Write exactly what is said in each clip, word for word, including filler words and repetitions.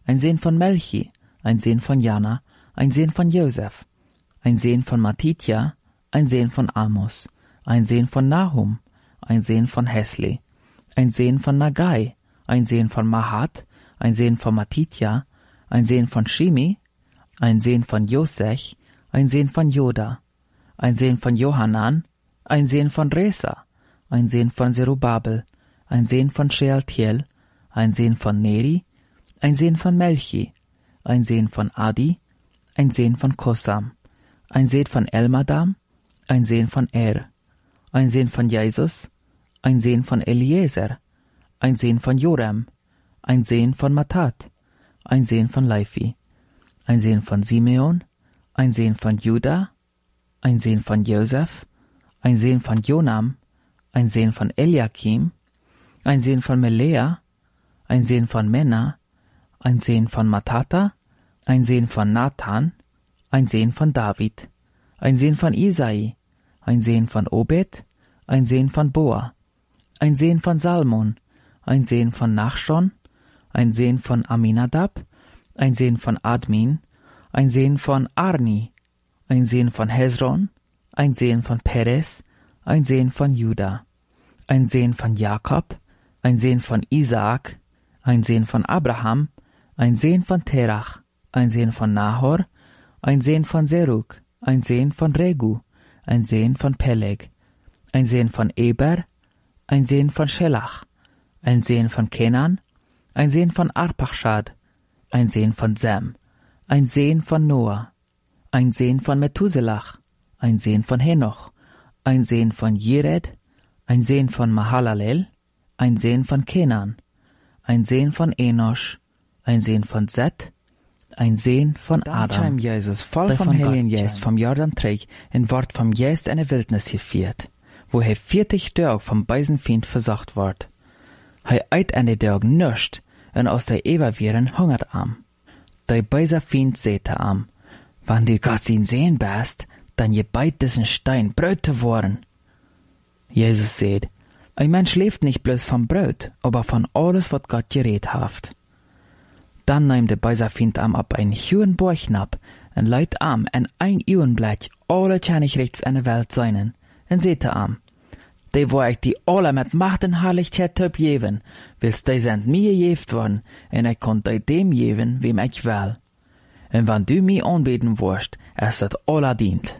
ein Sehn von Melchi, ein Sehn von Jana, ein Sehn von Josef, ein Sehn von Matitja, ein Sehn von Amos, ein Sehn von Nahum, ein Sehn von Hesli, ein Sehn von Nagai, ein Sehn von Mahat, ein Sehn von Matitja, ein Sehn von Shimi, ein Sehn von Josech, ein Sehn von Joda, ein Sehn von Johanan, ein Sehn von Resa, ein Sehn von Zerubabel, ein Sehn von Shealtiel, ein Sehn von Neri, ein Sehn von Melchi, ein Sehn von Adi, ein Sehn von Kosam, ein Sehn von Elmadam, ein Sehn von Er, ein Sehn von Jesus, ein Sehn von Eliezer, ein Sehn von Jorem, ein Sehn von Matat, ein Sehn von Leifi, ein Sehn von Simeon, ein Sehn von Juda, ein Sehn von Josef, ein Sehn von Jonam, ein Sehn von Eliakim, ein Sehn von Melea, ein Sehn von Mena, ein Sehn von Matata, ein Sehn von Nathan, ein Sehn von David, ein Sehn von Isai, ein Sehn von Obed, ein Sehn von Boa, ein Sehn von Salmon, ein Sehn von Nachschon, ein Sehn von Aminadab, ein Sehn von Admin, ein Sehn von Arni, ein Sehn von Hezron, ein Sehn von Perez, ein Sehn von Juda, ein Sehn von Jakob, ein Sehn von Isaak, ein Sehn von Abraham, ein Sehn von Terach, ein Sehn von Nahor, ein Sehn von Serug, ein Sehn von Regu, ein Sehn von Peleg, ein Sehn von Eber, ein Sehn von Schelach, ein Sehn von Kenan, ein Sehn von Arpachshad, ein Sehn von Sem, ein Sehn von Noah, ein Sehn von Methuselach, ein Sehn von Henoch, ein Sehn von Jered, ein Sehn von Mahalalel, ein Sehn von Kenan, ein Sehn von Enosch, ein Sehn von Seth, ein Sehn von Adam. Dann Jesus voll vom Heiligen Geist vom Jordan träg en wort vom Geist in der Wildnis geführt, wo er vierzig Tage vom Beisenfiend versucht ward. Hij eit an de Tag nischt, en aus der Ebervieren hungert am. Der Beiserfiend säte am, wann du Gott ihn sehen bist, dann je beit diesen Stein Brot zu worden. Jesus seht, ein Mensch lebt nicht bloß vom Brot, aber von alles, was Gott geredet haft. Dann nahm der Beiserfiend am ab ein hohen Borchnab, en leit am en ein Uenblech alle Tschernigrechts in der Welt seinen, en säte am, de wo ich die alle mit Macht und Herrlichkeit töp jeven, willst de sind mir gejeft worden, en ich konnt de dem jeven, wem ich will. En wann du mir anbeten wirst, es dat alle dient.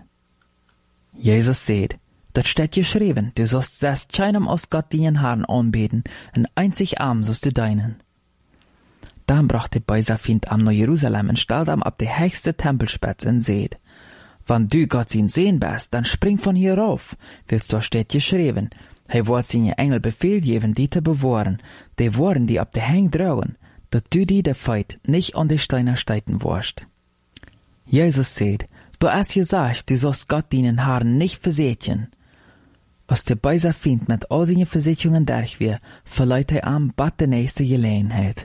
Jesus seht, dat steht geschrieben, du sollst selbst keinem aus Gott deinen Herrn anbeten, en einzig arm sollst du deinen. Dann brachte Beiserfiend am nach Jerusalem und stellt am ab der höchste Tempelspitz und seht, wann du Gott ihn sehen bist, dann spring von hier rauf, willst du steht geschrieben, hij wird seine Engel Befehl geben, die zu bewahren, die Worten, die ab der Hang tragen, dat du die der Feit nicht an die Steine steiten wirst. Jesus seht, du hast gesagt, du sollst Gott deinen Herrn nicht versätchen. Als der Beiserfiend mit all seinen Versicherungen durch wir, verleiht er am bat der nächste Gelegenheit.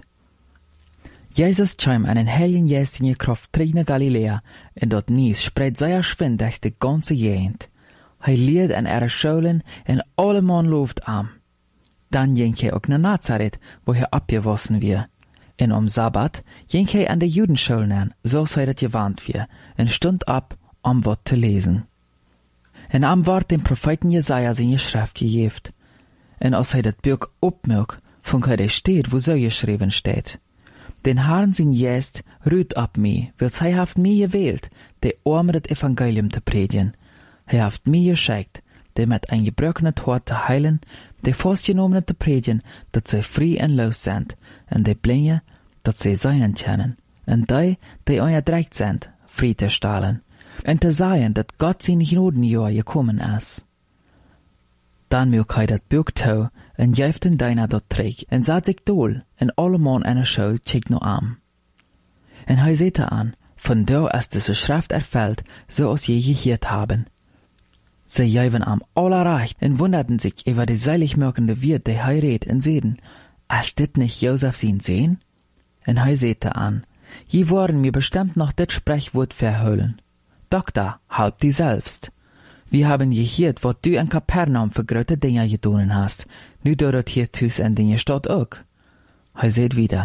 Jesus kam einen heiligen Geist in die Kraft terug nach Galiläa, und dort Nies spreit sehr schwind durch die ganze Gegend. Hij leert an ihre Schulen, und alle Mann lobt am. Dann ging hij auch nach Nazareth, wo er abgewassen wir. Und am Sabbat ging hij an die Judenschulen an, so sei das gewarnt wir, und stund ab, um Wort zu lesen. Und am Wort dem Propheten Jesaja seine Schrift gegeben. Und als hij das Buch opmerkt, von hij steht, wo so geschrieben steht. Den Herrn sin Geist ruht ab mir, weil hij haft mir gewählt, de Arme das Evangelium zu predigen. Hij haft mir geschickt, de mit ein gebrochenes Hort zu heilen, de festgenommenen zu predigen, dat sie frei und los sind, und de Blinde, dat sie sein können, und die, die unterdrückt sind, frei zu stellen, und zu sagen, dat Gott sein Gnadenjahr gekommen ist. Dann mög hij dat Buch tau, en jäft den deiner dort träg, en saht sich dool, en alle Mann einer Schuld check no am. En hij sehte an, von da ist diese Schrift erfüllt, so als je gehört haben. Sie jäven am aller recht, en wunderten sich über die seilig merkende Wirt, die hij redt, en sehden, als dit nicht Josef sin sehen? En hij sehte an, je worden mir bestimmt noch dit Sprechwort verhüllen. Doktor, halb die selbst. Wir haben gehört, was du in Kapernaum für große Dinge getan hast. Nu dort hier tus in deine Stadt auch. Hij seht wieder,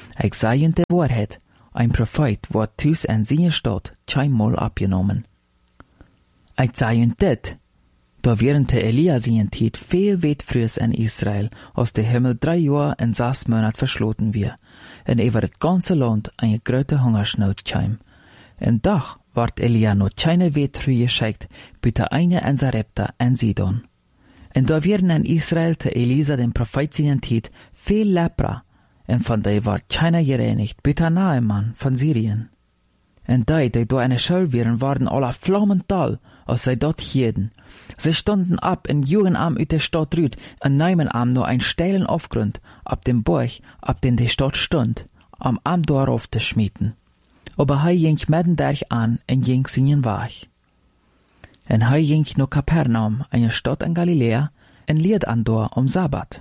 Ich sei in der Wahrheit, ein Prophet wird tus en seine Stadt keinmal abgenommen. Ich sei in dit, da während der Elia seine Zeit viel weit früher in Israel, als der Himmel drei Jahre in sechs Monat verschloten wir, und über das ganze Land eine große Hungersnot kam. Und doch ward Elia noch keine weit früh geschickt, bitte eine in Sarepta en Sidon. Und da wären in Israel te Elisa den Prophet seine Zeit viel Lepra, und von der ward keiner gereinigt, bitte Naaman von Syrien. Und die, die da eine Schuld wären, waren alle flammental, als sie dort hielten. Sie standen ab in Jugendarm ut der Stadt rüt, und nahmen am nur einen steilen Aufgrund, ab dem Burg, ab dem die Stadt stund, am am darauf zu schmieden. Aber hei ging mitten durch an, und ging seinen Weg. Und hei ging nach Kapernaum, eine Stadt in Galiläa, und lied an dort um Sabbat.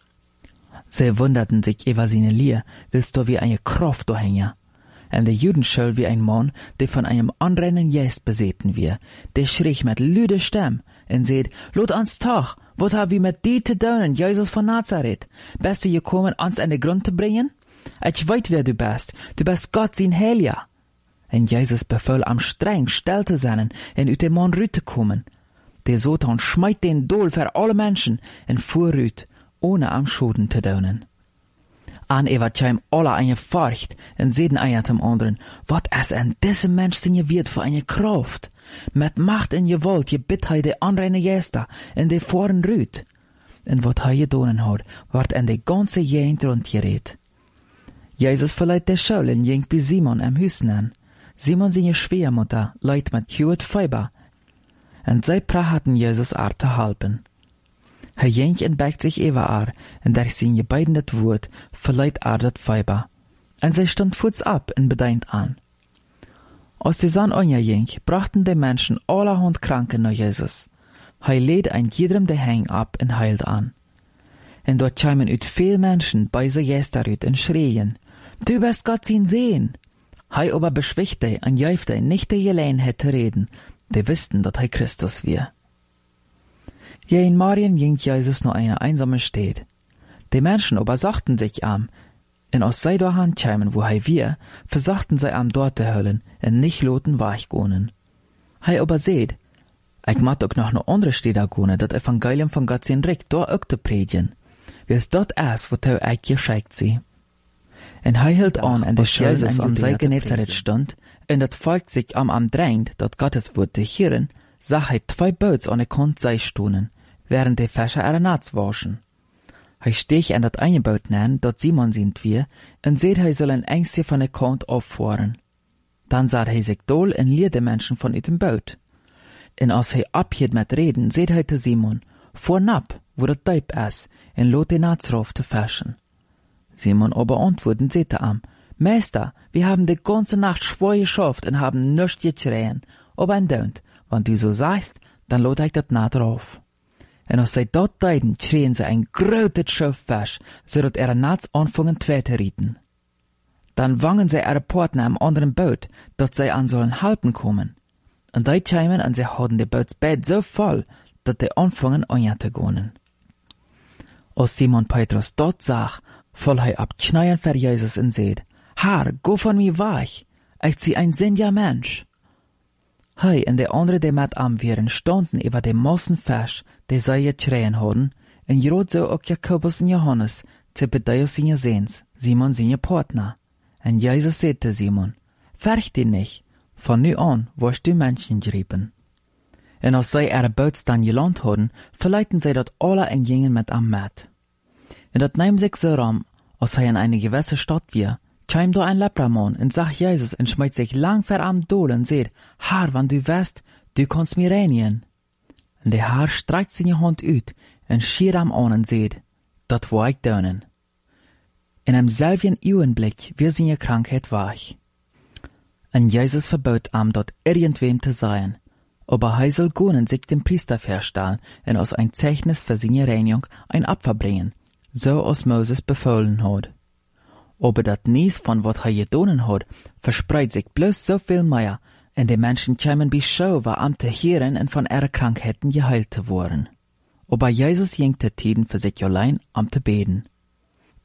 Sie wunderten sich über seine Lehr, willst du wie eine Kraft da hängen. Und der Juden schall wie ein Mann, der von einem anderen Geist besessen wir. Der schrie mit lüder Stimme und seht, lot ans Tag, wat hab wir mit dir zu tun, Jesus von Nazareth? Bist du gekommen, uns an den Grund zu bringen? Ich weiß, wer du bist. Du bist Gott, sein Heiliger. Und Jesus befahl am streng still zu sein und ut dem Mann rüt zu kommen. Der Satan schmeit den Dol für alle Menschen und fuhr rüt, ohne am Schoden zu tun. An Eva tjaim alle eine Furcht und sehen einer zum anderen, wat es an diesem Mensch sinje wird für eine Kraft. Mit Macht und Gewalt gebitt hei de anreine Gäste in de Foren rüt. Und wat hei gedonen hat, ward an de ganze Gegend rundgeredet. Jesus verleiht der Schule und ging bei Simon am Hüsen an. Simon seine Schwiegermutter leid mit Hewitt Feiber. Und sie prachten Jesus ar zu halpen. Hij ging en bekt sich über ar, en durch sein gebeidendet Wort verleiht ar dat Feiber. En sie stand futs ab en bedeint an. Als die Sonne anging, brachten die Menschen allerhand Kranken nach Jesus. Hij lädt ein jedem de Häng ab en heilt an. En dort scheimen ut viel Menschen bei se Gästerüt en schreien, du bist Gott sein Sehen. Hij aber beschwichchte en jäufte nicht de Gelegenheit zu reden, die wussten, dat hij Christus wir. Ja, in Marien ging Jesus noch eine einsame Stadt. Die Menschen aber sagten sich am, und aus sei der Hand scheimen, wo hei wir, versachten sei am dort der Höllen, und nicht loten Weichgonen. Hei aber seht, ich mat auch noch ne andere Städte gone, dat Evangelium von Gott sein Rick, da auch te predigen. Wie es dort erst, wo tau eich geschickt sie. Und hei hielt an, und des Jesus am sei Genezareth stand, und dat Volk sich am am drängt, dat Gottes Wort zu hören, sah hei zwei Boots an der Kant sei stunen, während die Fäscher ihre Nats waschen. Hei stich an dat eine Boot nennen, dort Simon sind wir, und seht hei soll ein Ängstchen von der Kant auffahren. Dann sah hei sich dol en lierde Menschen von item Boot. Und als hei abhielt mit Reden, seht hei te Simon, fuhr nab, wo dat Deib es, en lot den Nats rauf zu fäschen. Simon aber antworten seht er am, Meister, wir haben die ganze Nacht schwer geschafft und haben nichts geschreien, aber ein Dönt, wenn du so sagst, dann lot ich dat Nat rauf. Und als sie dort deiden, schrien sie ein großes Schiff fest, so dat ihre Nats anfangen zwei zu rieten. Dann wangen sie ihre Partner am anderen Boot, dat sie an sollen halten kommen. Und die kämen und sie hatten die Bootsbett so voll, dat die anfangen an zu gehen. Als Simon Petrus dort sah, voll hei abknien für Jesus und seht, Herr, go von mir weg, ich zieh ein sinnlicher Mensch. Hei und der andere, die mit am wären, standen über dem Massen fest, die sie geschreien hatten, und gerade so auch Jakobus und Johannes, Zebedeus seine Sehns, Simon seine Partner. Und Jesus sagte Simon, fürcht dich nicht, von nu an wirst du Menschen gerieben. Und als sie ihre Boots dann gelandet hatten, verleiten sie dort alle und gingen mit am mit. Und dat nahm sich so rum, als er in eine gewisse Stadt war, kam da ein Lepramann und sagt Jesus und schmeißt sich lang vor am Dol und sagt, Herr, wenn du weißt, du kannst mir reinigen. Und der Herr streckt seine Hand ut und schiert am an und sagt, dat war ich dönen. In einem selben Augenblick wird seine Krankheit weich. Und Jesus verbot ihm, dort irgendwem zu sein, aber er soll gehen und sich dem Priester verstellen und als ein Zeichnis für seine Reinigung ein Opfer bringen, so als Moses befohlen hat. Aber dat nies von wat er gedonen hat, verspreit sich bloß so viel mehr, und die Menschen kämen bei Schau, war am te hören und von ihrer Krankheiten geheilt zu worden. Aber Jesus ging te Tiden für sich allein am te beten.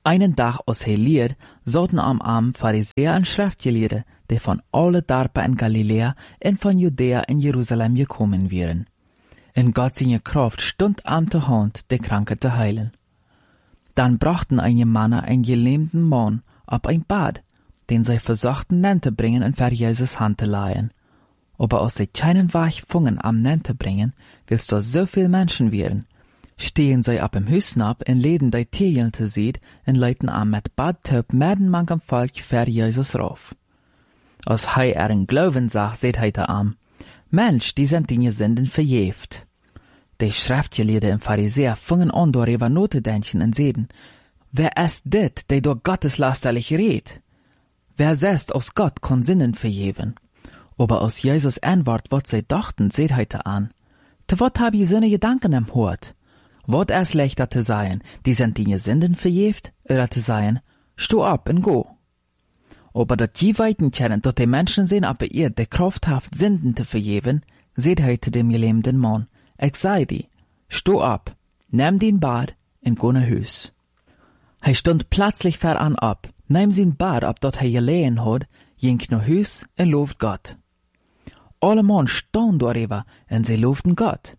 Einen Tag als hij leert, zouden am Abend Pharisäer en Schriftgeleerden, die van alle dorpen in Galilea en van Judäa en Jerusalem gekommen wären. In Gott seine Kraft stund am der Hand, die Kranke zu heilen. Dann brachten einige Männer einen gelähmten Mann ab ein Bad, den sie versuchten nennte bringen und für Jesus Hand zu leihen. Aber als sie keinen Weg fungen am nennte bringen, willst du so viel Menschen wären, stehen sie ab im Hüsnab und leden die Tierchen zu sehen und leiten am mit Badtöp meden manchem Volk für Jesus rauf. Als hei er in Glauben sagt, seht hei da am, Mensch, die sind die Sünden verjäft. Die Schriftgelehrten und Pharisäer fingen an, darüber nachzudenken und sehen, wer ist dit, der durch Gotteslasterlich redet? Wer sagt, aus Gott kann Sünden verjeven? Aber aus Jesus Antwort, was sie dachten, seht heute an. Zu wat hab ich so ne Gedanken im Hort? Wat es leichter zu sein, die sind die Sünden verjeft, oder zu sein, stu ab und go. Aber dat die weiten kennen, dass die Menschen sehen, aber ihr die Kraft habt, Sünden zu verjeven, seht heute dem gelähmten Mann, ich sei die, stu ab, nimm den Bad und go nach Hus. Hij stund plötzlich voran ab, nahm sein Bad ab, dat hij gelegen had, ging nach Hus und lobt Gott. Alle Mann standen darüber und sie lobten Gott.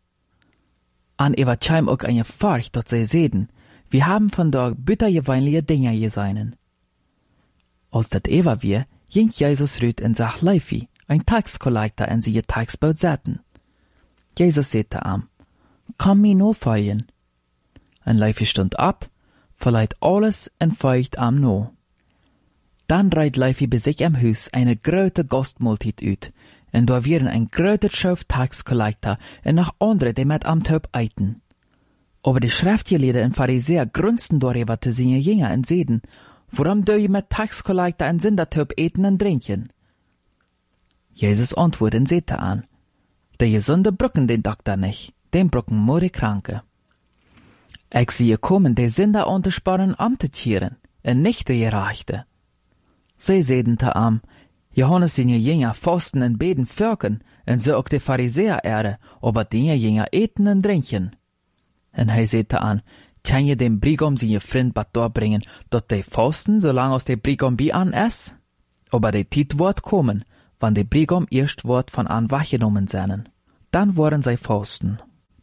An über Scheim auch eine Furcht, dat sie sehen, wir haben von da bittergeweinliche Dinge gesehen. Als dat Eva wir, ging Jesus rüt und sag Leifi, ein Taxkollektor in sie ihr Taxboot setzen. Jesus sagte am, komm mir no folgen. Und Leifi stund ab, verleiht alles und folgt am no. Dann reit Leifi bei sich am Hus eine große Gastmahlzeit ut, und da wären ein großer Schauf Taxkollektor und noch andere, die mit am Töp eiten. Aber die Schriftgelehrten und Pharisäer grunzten darüber zu seine Jünger und seden, warum do je mit Taxkollektor und Sündertöp eten und trinken? Jesus antwortet und sagte an, die Gesunde brücken den Doktor nicht, den brücken nur die Kranke. Ich sehe kommen, die Sünder untersparen am zu tieren, und nicht die Gerechte. Sie seden te am, Johannes seine Jünger fasten und beten fürken, und so auch die Pharisäer erde, aber die Jünger eten und trinken. Und er sagte an, kann je dem Brigam seine Freund bat bringen, dort die fasten, solange aus der Brigam bi an es? Aber die Tit wird kommen, wann der Brigam erst wird von an wachgenommen seinen. Dann wollen sie fasten.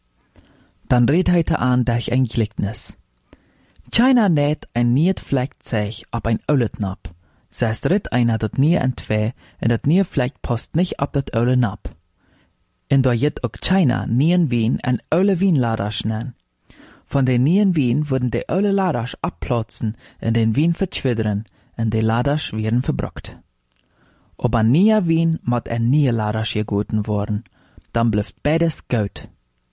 Dann redt heute an durch ein Gleichnis. Keiner näht ein niet fleckt sich ab ein Ölletnap. Sest ritt einer dat nie en zwei, en dat nie fleckt post nicht ab dat Ölle nap. En da jet ook keiner nien Wien en Ölle Wien ladasch nen. Von den nien Wien würden de Ölle ladasch abplotzen en den Wien verschwidderen, en de ladasch werden verbrockt. Aber nie Wien mat en nie ladasch gegoten worden, dann blüft beides gut.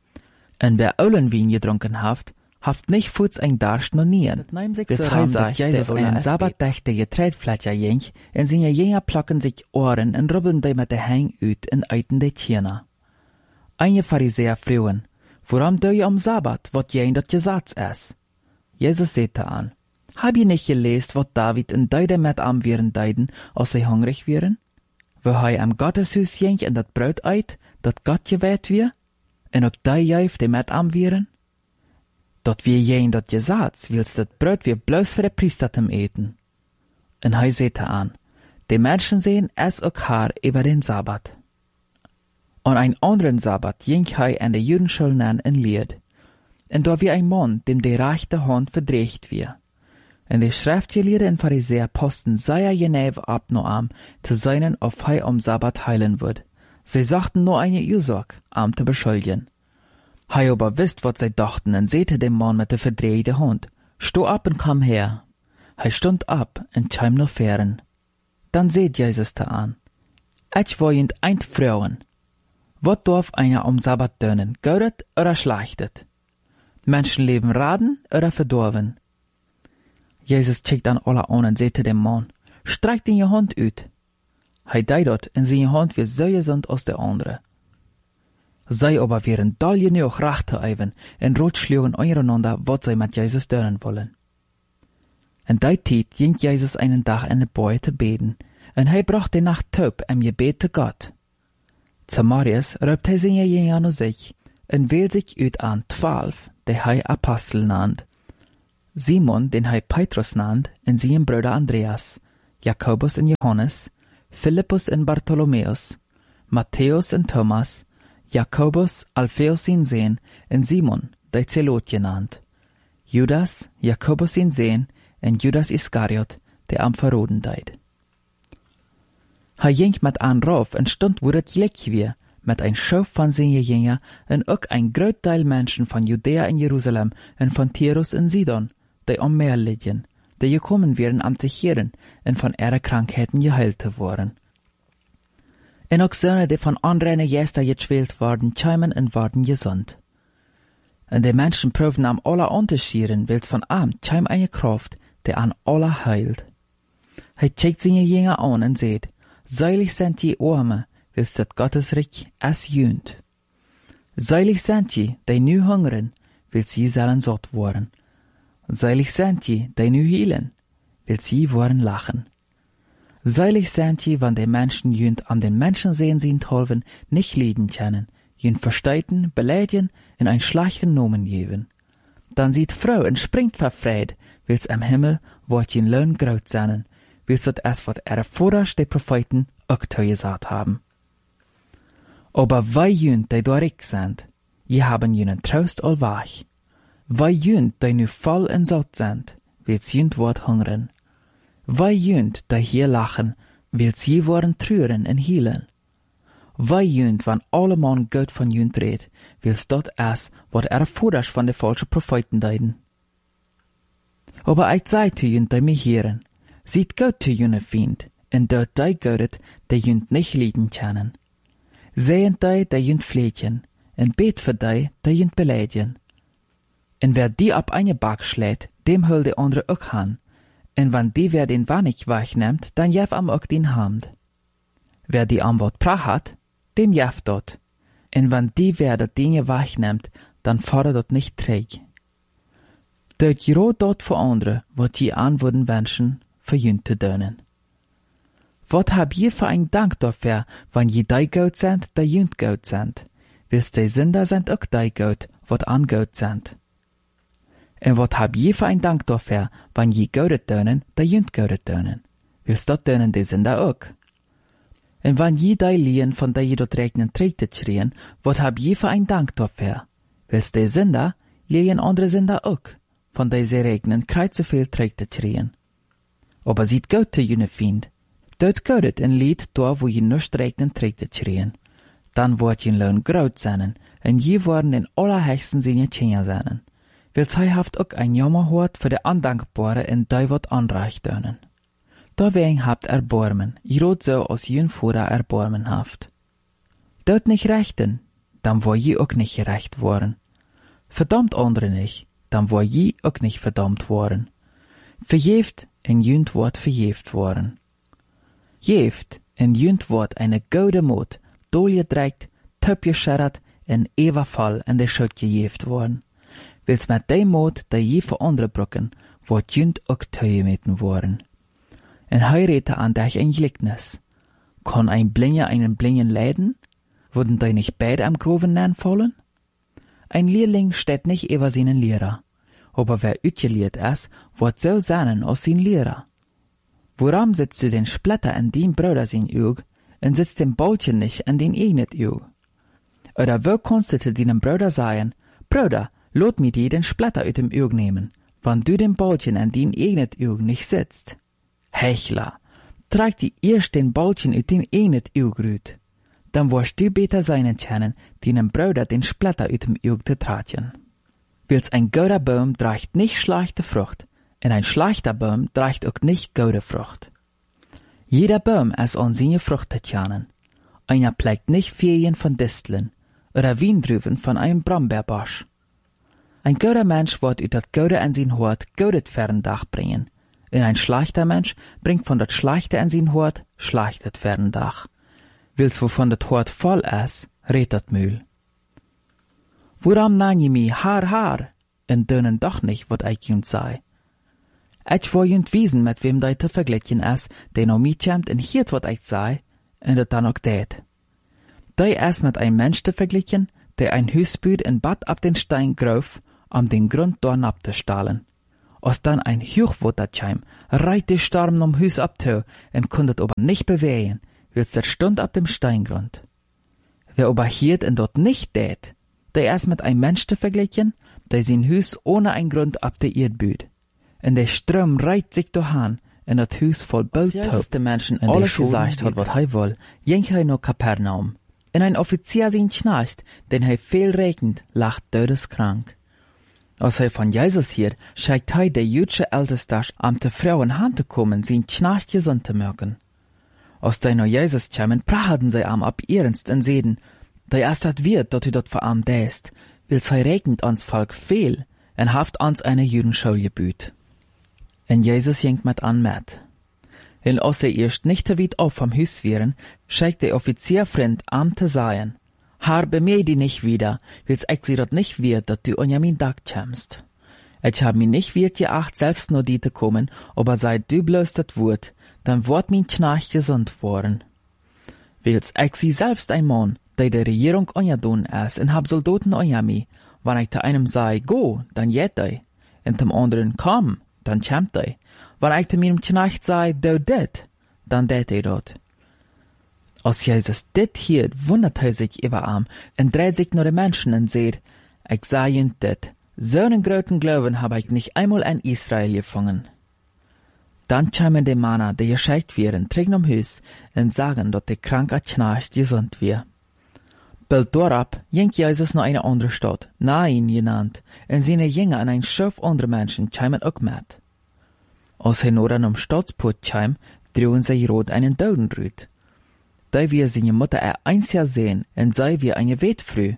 En wer Öllen Wien getrunken haft, haft nicht futs ein Darst no nien. Das heißt, dass Jesus einen Sabbatdech der Getreidflächer jink, en seine Jünger placken sich Ohren en rubbeln die mit de Hang ut en eiten de Tierner. Einige Pharisäer frühen, warum do je am Sabbat, wat jein dat Gesetz es? Jesus sagte an, hab je nicht gelesen, wat David in Deide mit am wären deiden, als sie hungrig wären? Wo hei am Gotteshus jink en dat Brot eit, dat Gott gewählt wir? En ook die jäuf, die mit am wären? Dat wir jein dat Gesetz, willst dat Brot wir bloß für de Priester zum eten. En hei sagte an, die Menschen sehen es ook haar über den Sabbat. An ein anderen Sabbat ging hei an de Judenschule nen en leerd. En da wie ein Mann, dem die rechte Hand verdreht wir. En die Schriftgelehrten und Pharisäer posten sehr genau ab no am, zu seinen, auf hei am Sabbat heilen wird. Sie sagten nur eine Ursache, am zu beschuldigen. Hei aber wisst, wat sie dachten, und sehte dem Mann mit der verdrehte Hand. Sto ab und komm her. Hei stund ab und kam noch fern. Dann seht Jesus da an. Ich wollt ein Frauen. Wat darf einer am Sabbat dönen, gaudet oder schlechtet? Menschenleben raden oder verdorben? Jesus checkt an alle an und sehte dem Mann, streck in je Hand ut. Hei dei dort und seine Hand wie so gesund als der andere. Sei aber wären doll genug rechte Eiven und rotschlugen eureinander, wat sie mit Jesus dönen wollen. Und dei Tiet ging Jesus einen Tag in de Boy te beten, und hei bracht die Nacht taub im Gebet zu Gott. Zu Marius raubt hei seine Jünger an sich, und wählt sich ut an zwölf, die hei Apostel nannt. Simon, den hij Petrus nannt, en zijn Bruder Andreas, Jakobus en Johannes, Philippus en Bartholomäus, Matthäus en Thomas, Jakobus, Alpheus zijn Zehn, en Simon, die Zelot genannt, Judas, Jakobus zijn Zehn, en Judas Iskariot, der am verroden deed. Hij ging met aan rauf en stond wo het gelijk weer, met een schoof van zijn jingen, en ook een groot deel mensen van Judea en Jeruzalem, en van Tyrus en Sidon, die om meer liggen, die gekommen wären am te heren, en van ihre Krankheiten geheilt te worden. En ook zonen die van andere Geister geschwelt worden, chimen en worden gesund. En die Menschen proben am alle unterschieden, wils von am chim eine Kraft, die an alle heilt. Hij checkt seine Jünger an en sagt, seilig sind die Arme, wils dat Gottesreich es jönt. Seilig sind die, die nu hungern, wils sie sollen satt worden. Seilig sind die, die nu hielen, wils sie worden lachen. Seilig sind die, wann die Menschen jönt an den Menschen sehen sie tolven, nicht lieden können, jönt versteiten, beleidigen, in ein schlechten Nomen geben. Dann sieht Frau und springt verfreut, wils am Himmel wird jen Lohn groß sein, wils dat es wat ihre Vorderst die Propheten auch gesagt haben. Aber wij jönt, die dorik sind, je haben jenen Trost allwach. Wij jönt, die nu voll en satt sind, wils jönt wort hungern. Wij jönt, die hier lachen, wils je worden trüren en hielen. Wij jönt, wann alle man Gott von jönt redt, wils dat es, wat er Vorderst von de falschen Propheten deiden. Aber ich sei zu jönt, die mich hören, sieht Gott zu jöne Fiend, en dort die Gott, die jönt nicht lieden können. Sehen die, die jönt fleetjen, en bet für die, die jönt beleidigen. En wer die ab eine Back schlägt, dem hol de andere auch han. En wann die wer den Wannig wegnimmt, dann jef am auch den Hand. Wer die am Wort prach hat, dem jef dort. En wann die wer dat Dinge wegnimmt, dann fordert dort nicht träg. Dort gro dort für andere, wat je an würden wünschen, für jünt zu dönen. Wat hab je für ein Dank dafür, wann je die Gott sind, die jünt Gott sind? Wils die Sünder sind auch die Gott, wat an Gott sind. En wat hab je für ein Dank dafür, wann je Gott dönen, die jünt Gott dönen? Wils dat dönen die Sünder auch. En wann je die Lien von die je dort regnen trägt schrien, wat hab je für ein Dank dafür? Wils die Sünder, lehen andere Sünder auch, von die sie regnen kreuze viel trägt schrien. Aber sieht Gott zu jene Fiend, dort Gott ein Lied da, wo je nicht regnen trägt schrien. Dann wird je Lohn groß sein, en je worden in allerhöchsten Sinne Kinder sein. Wils hij haft ook ein Jammer hoort für de Andankbare en die wat anreicht dönen. Deswegen habt Erbarmen, jrot so als jün Vorder Erbarmen haft. Dort nicht rechten, dann war je auch nicht gerecht worden. Verdammt andere nicht, dann war je auch nicht verdammt worden. Verjeft en jünt wort verjeft worden. Jeft en jünt wort eine goude Mut, dolje dreikt, töpje scherrat en eva fall en de schut gejeft worden. Wils met die Mut, die je voor andere brokken, wordt jünt ook tegemeten worden. En hij redte an dich ein Gleichnis. Kann ein Blinger einen Blingen leiden? Würden die nicht beide am Groven fallen? Ein Lehrling steht nicht über seinen Lehrer, aber wer utgeliert ist, wird so sein als sein Lehrer. Warum sitzt du den Splitter in dein Bruder sein Auge und sitzt den Bolchen nicht in den eigenen Auge? Oder wo kannst du zu deinem Bruder sagen, Bruder, lot mir dir den Splitter aus dem Auge nehmen, wann du den Bolchen in dein eigenes Auge nicht sitzt? Hechler, trag die erst den Bolchen aus den eigenen Auge rüt. Dann wirst du besser sein können, deinem Bruder den Splitter aus dem Auge zu tragen. Wils ein guter Baum trägt nicht schlechte Frucht, und ein schlechter Baum trägt auch nicht gute Frucht. Jeder Baum ist an seine Frucht zu kennen. Einer pflegt nicht Ferien von Disteln oder Wiendrüben von einem Brombeerbusch. Ein guter Mensch wird uit dat Gute in sein Hort Gutes fern Dach bringen, und ein schlechter Mensch bringt von dat Schlechte in sein Hort Schlechtet fern Dach. Wils wovon dat Hort voll ist, redt dat Mühl. Worum nann je mi haar haar, en dönen doch nicht, wat ich jünt sei. Ich will jünt wiesen, mit wem dei te verglichen is, der no mi kämmt en hiert wat ich sei, en dat dann auch det. Dei is mit ein Mensch te verglichen, der ein Hüsbüd in Bad ab den Stein grof, um den Grund dorn abzustahlen. Als dann ein Hochwetter kam, reit der Sturm um Hus ab toe en kon het aber nicht bewegen, wils der stund ab dem Steingrund. Wer aber hiert en dort nicht tät, der erst mit einem Mensch zu vergleichen, der sein Hus ohne ein Grund ab der Erd büht. En der Strom reit sich dohan, en dat Hus voll Bölt top. der Menschen En alles gesagt hat, wat hei woll, jenk hei no Kapernaum. En ein Offizier sin schnarcht, den hei viel regnet, lacht todeskrank. Als hei von Jesus hiert, scheigt hei der jüdische Ältestach am te Frauen Hand zu kommen, sin schnarcht gesund zu mögen. Als dei no Jesus kämen, prahaden sei am ab ihrens en seden, dei erst hat wird, dat du dort vor am däst, wils hei regnet ans Volk viel, en haft ans eine Jüdenschule gebüht. En Jesus jenkt met an met. En als er erst nicht te weit auf vom Hus wären, scheigt der Offizierfreund an te sagen, Haar bemee die nicht wieder, wils ich sie dort nicht wird, dat du an min Dag kämst. Ich hab mi nicht wird geacht, selbst nur die te kommen, aber seit du bloß dat Wort, dann wort min Knarch gesund worden. Wils ich sie selbst ein Mann, der der Regierung onjadun ist, en hab Soldaten onjami, wann ich te einem sei, go, dann jet ei, en dem anderen, komm, dann kämmt ei. Wann ich dem Knecht sei, do dit, dann det ei dort. Als Jesus dit hier, wundert er sich über am, en dreht sich nur den Menschen en seht, ich sei jünt dit, so einen großen Glauben hab ich nicht einmal in Israel gefangen. Dann kämen die Männer, die gescheit wären, trägen um Hus, en sagen, dass der kranke Knecht gesund wir. Bald dorab jenk Jesus noch eine andere Stadt, Nain genannt, en seine Jünger an ein Schöpf andere Menschen kämen auch mit. Als hij nur an um Stadsport kam, drohen sie rot einen Dodenrüt. Da wir seine Mutter er einziger sehen, en sei wir eine Wetfrüh.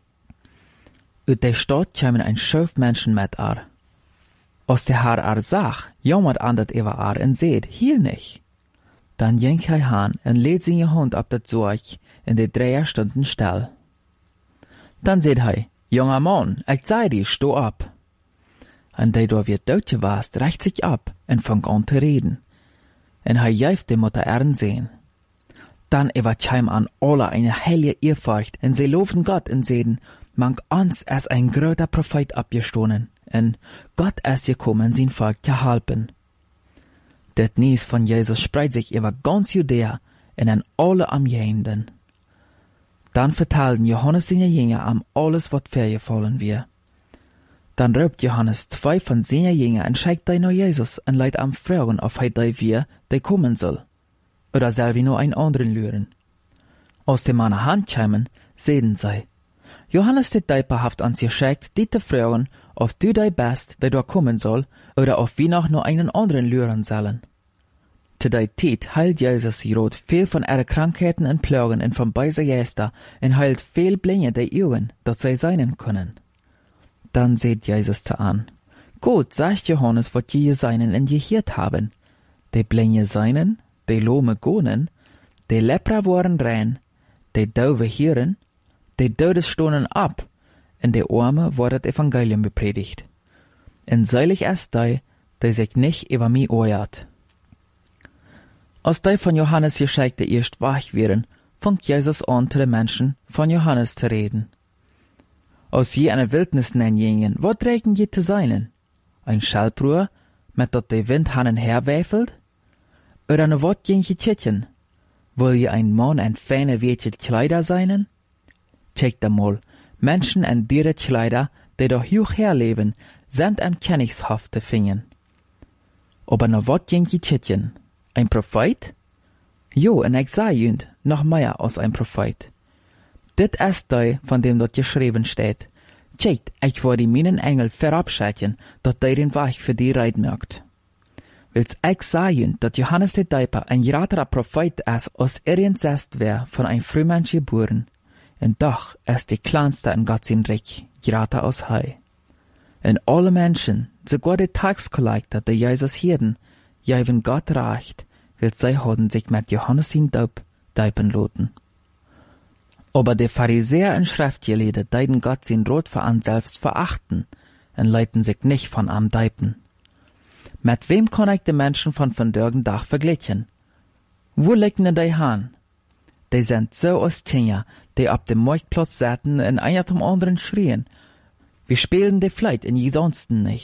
Ut der Stadt kamen ein Schöpf Menschen mit ar. Als der Herr ar sag, jammert andert über ar en seht, hier nicht. Dann jenk hij han en lädt seine Hund ab dat Sorg in de dreier Stunden Stall. Dann seht hij, junger Mann, ich sei dir, sto ab. En der da wird dood warst, reicht sich ab en fang an zu reden. En hij jäift de Mutter ern sehen. Dann ewa chaim an alle eine helle Ehrfurcht en sie loben Gott en sehen, mang ans als ein gröter Prophet abgestohlen, en Gott ist gekommen, sein Volk zu helfen. Det Nies von Jesus spreit sich über ganz Judäa en an alle am Jehenden. Dann vertelten Johannes seine Jünger am alles, wat vorgefallen wir. Dann raubt Johannes zwei von seinen Jüngern und schickt dei nur Jesus und leidt am fragen, ob hei dei wir, dei kommen soll. Oder soll wie nur ein anderen lüren. Aus dem Mann Hand kämen, sehen sei. Johannes det dei behaft ans geschickt, die te fragen, ob du dei bist, dei da kommen soll, oder ob wir noch nur einen anderen lüren sollen. Zu dei Zeit heilt Jesus Rot viel von ihre Krankheiten und Plagen und von beise Gäster und heilt viel Blinde dei Augen, dat sie seinen können. Dann seht Jesus ta an. Gut, sagt Johannes, wat je seinen in gehiert haben. De Blinde seinen, de Lome gonen, de Lepra waren rein, de Dove hieren, de Dodes stonen ab, en de Arme wordt het Evangelium bepredigt. En seilig ist dei, de sich nicht über mi oert. Als dei von Johannes gescheikte erst wach wären, fangt Jesus an, zu den Menschen von Johannes zu reden. Als je eine Wildnis nennen, wat regen je te seinen? Ein Schallbruer, mit dat de Wind hannen herwäfelt? Oder ne wat jen je tschitchen? Will je ein Mann en feine weetje Kleider seinen? Check mal, Menschen en diere Kleider, die doch hoch herleben, sind am Königshof te fingen. Aber ne wat jen je tschitchen? Ein Prophet? Jo, en ich sei jünd, noch mehr als ein Prophet. Dit ist dei, von dem dort geschrieben steht. Tscheit, ich war die meinen Engel verabschieden, dat dei den Weg für die Reit mögt. Wils ich sagen, dat Johannes de Deiper ein graterer Prophet ist, als irgendwas wär von ein Frühmensch geboren. Und doch ist die kleinste in Gott sein Reich, grater als Hei. Und alle Menschen, sogar die Taxkollektor, die Jesus hielten, jeven Gott reicht, will sie haben sich mit Johannes sein Daub deipen loten. Aber die Pharisäer und Schriftgelehrten deiden Gott sein Rot für an selbst verachten und leiten sich nicht von am deipen. Mit wem kann ich die Menschen von von dörgen Dach vergleichen? Wo liegen die Han? Die sind so aus Tschinja, die ab dem Marktplatz saßen und einer zum anderen schrien. Wir spielen die Fleit in jedonsten nicht.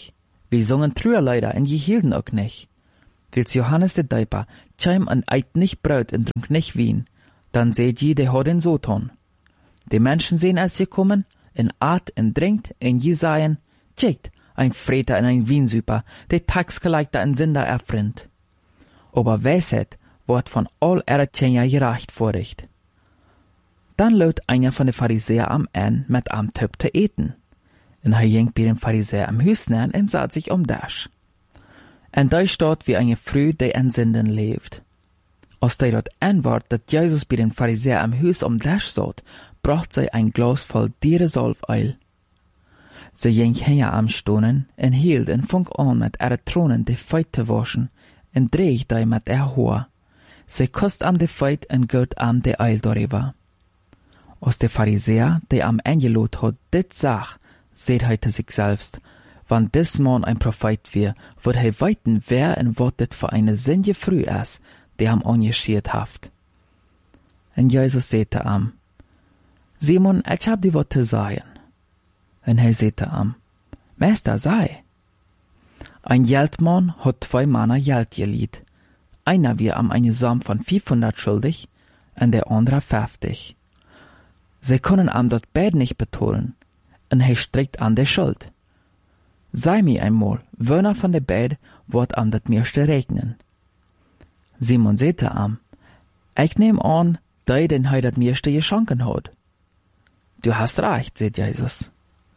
Wir zongen Trüerleider en je hielden ook nicht. Wils Johannes de Döper tschim en eit nicht Brot en trunk nicht Wien, dann seht je, de hat en so ton. Die Menschen sehen als gekommen, en at en drinkt, en je seien, tschickt, ein Freter en ein Wiensüper, de taxgeleikter en Sinder erfrind. Aber Weisheit wird von all Eretjenja gerecht vorricht. Dann laut einer von den Pharisäer am Ende mit am Töp zu eten. En hij ging bei dem Pharisäer am Hüs nähen en saat sich um das. En da steht wie eine Früh, die en Sinden lebt. Als die dort antwort, dat Jesus bei dem Pharisäer am Hüs um das saat, bracht sie ein Glas voll Dieresalveil. Sie ging her am Stonen en hielt en fang an mit ihre Tronen die Feit zu waschen en dreig die mit ihr Haar. Sie kost am die Feit en gott am die Eil darüber. Als der Pharisäer, der am Angelot hat, dit sag, seht hij zu sich selbst, wann dis Mann ein Prophet wir, wird hij weiten, wer en wat dit für eine Sünde früh ist, der am angeschiert haft. En Jesus sagte am, Simon, ich hab die wat zu sagen. En hij sagte am, Meister, sei. Ein Geldmann hat zwei Männer Geld geliehen. Einer wir am eine Sum von fünfhundert schuldig, und der andere fünfzig. Sie können am dort beid nicht betonen, und hij streckt an der Schuld. Sei mir einmal, wer von der beid wird am dat meiste regnen. Simon sagte am, ich nehm an, der den hij dat meiste geschenken hat. Du hast recht, sagt Jesus.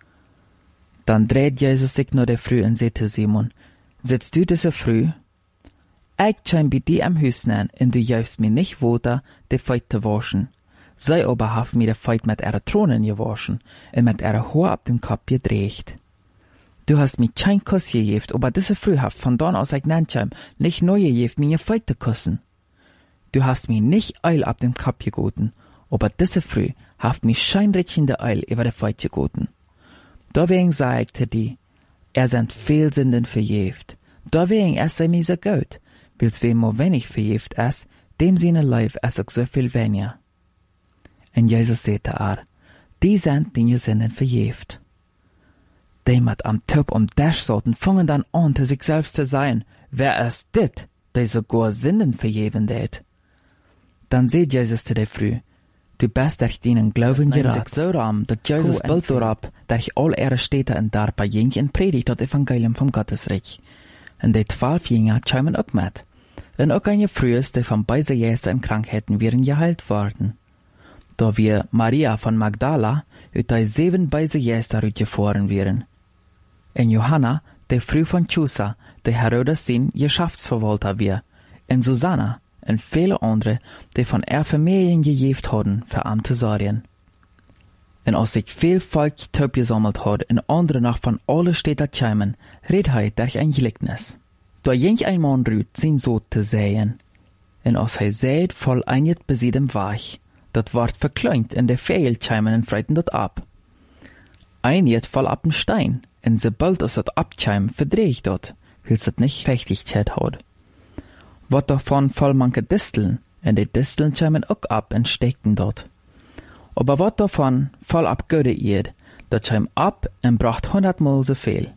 Dann dreht Jesus sich nur der Früh und sagte Simon, sitzt du diese Früh? Ich schein bei dir am Hüsnen, und du jäufst mir nicht Water, die Feit zu waschen. Sei aber haf mir de Feit mit ihrer Tronen gewaschen und mit ihrer Haar ab dem Kopf gedreht. Du hast mir kein Kuss gegeben, aber diese Früh haft von dann aus ich nanntscheim nicht neu gegeben, mir Feit zu kussen. Du hast mir nicht Eil ab dem Kopf gegoten, aber diese Früh haft mir scheinrichende Eil über de Feit gegoten. Deswegen sag ich dir die, er sind viel Sünden verjäft. Deswegen er sei mir so gut, wils wem mo wenig verjäft ist, dem seine Leib ist auch so viel weniger. En Jesus sagte er, die sind die Sünden verjäft. Die mit am Töp um das sollten, fangen dann an, zu sich selbst zu sein, wer ist dit, die sogar Sünden verjäven det? Dann seht Jesus zu der Früh, du bist durch deinen Glauben geraten, so ram, dat Jesus bald dorab, durch all ihre Städte und Darpa ging und predigt das Evangelium vom Gottesreich. Und die zwölf Jünger schämen auch mit. Und auch eine Früh ist, die von beiden Jästen Krankheiten wären geheilt worden. Da wir Maria von Magdala ut die sieben beise Jäster utgefahren wären. En Johanna, die Früh von Chusa, die Herodes sin Geschäftsverwalter wir. En Susanna, und viele andere, die von er Familien gejäft hadden, für am zu sorgen. En als sich viel Volk töp gesammelt hat, und andere noch von alle Städten kämen, red hij durch ein Gleichnis. Da ging ein Mann rüt, sein Sohn zu säen. En als hij säet, voll einjet besiedem Weich. Dat ward verkleint, en de Vögel kämen und freiten dort ab. Einjet fall ab dem Stein, en sobald es dort abkäm, verdreht dort, wils het nicht Fechtigkeit hat. Wat davon voll manche Disteln, en die Disteln kämen auch ab und steckten dort. Aber wat davon voll ab Göde ied, dat käm ab und bracht hundertmal so viel.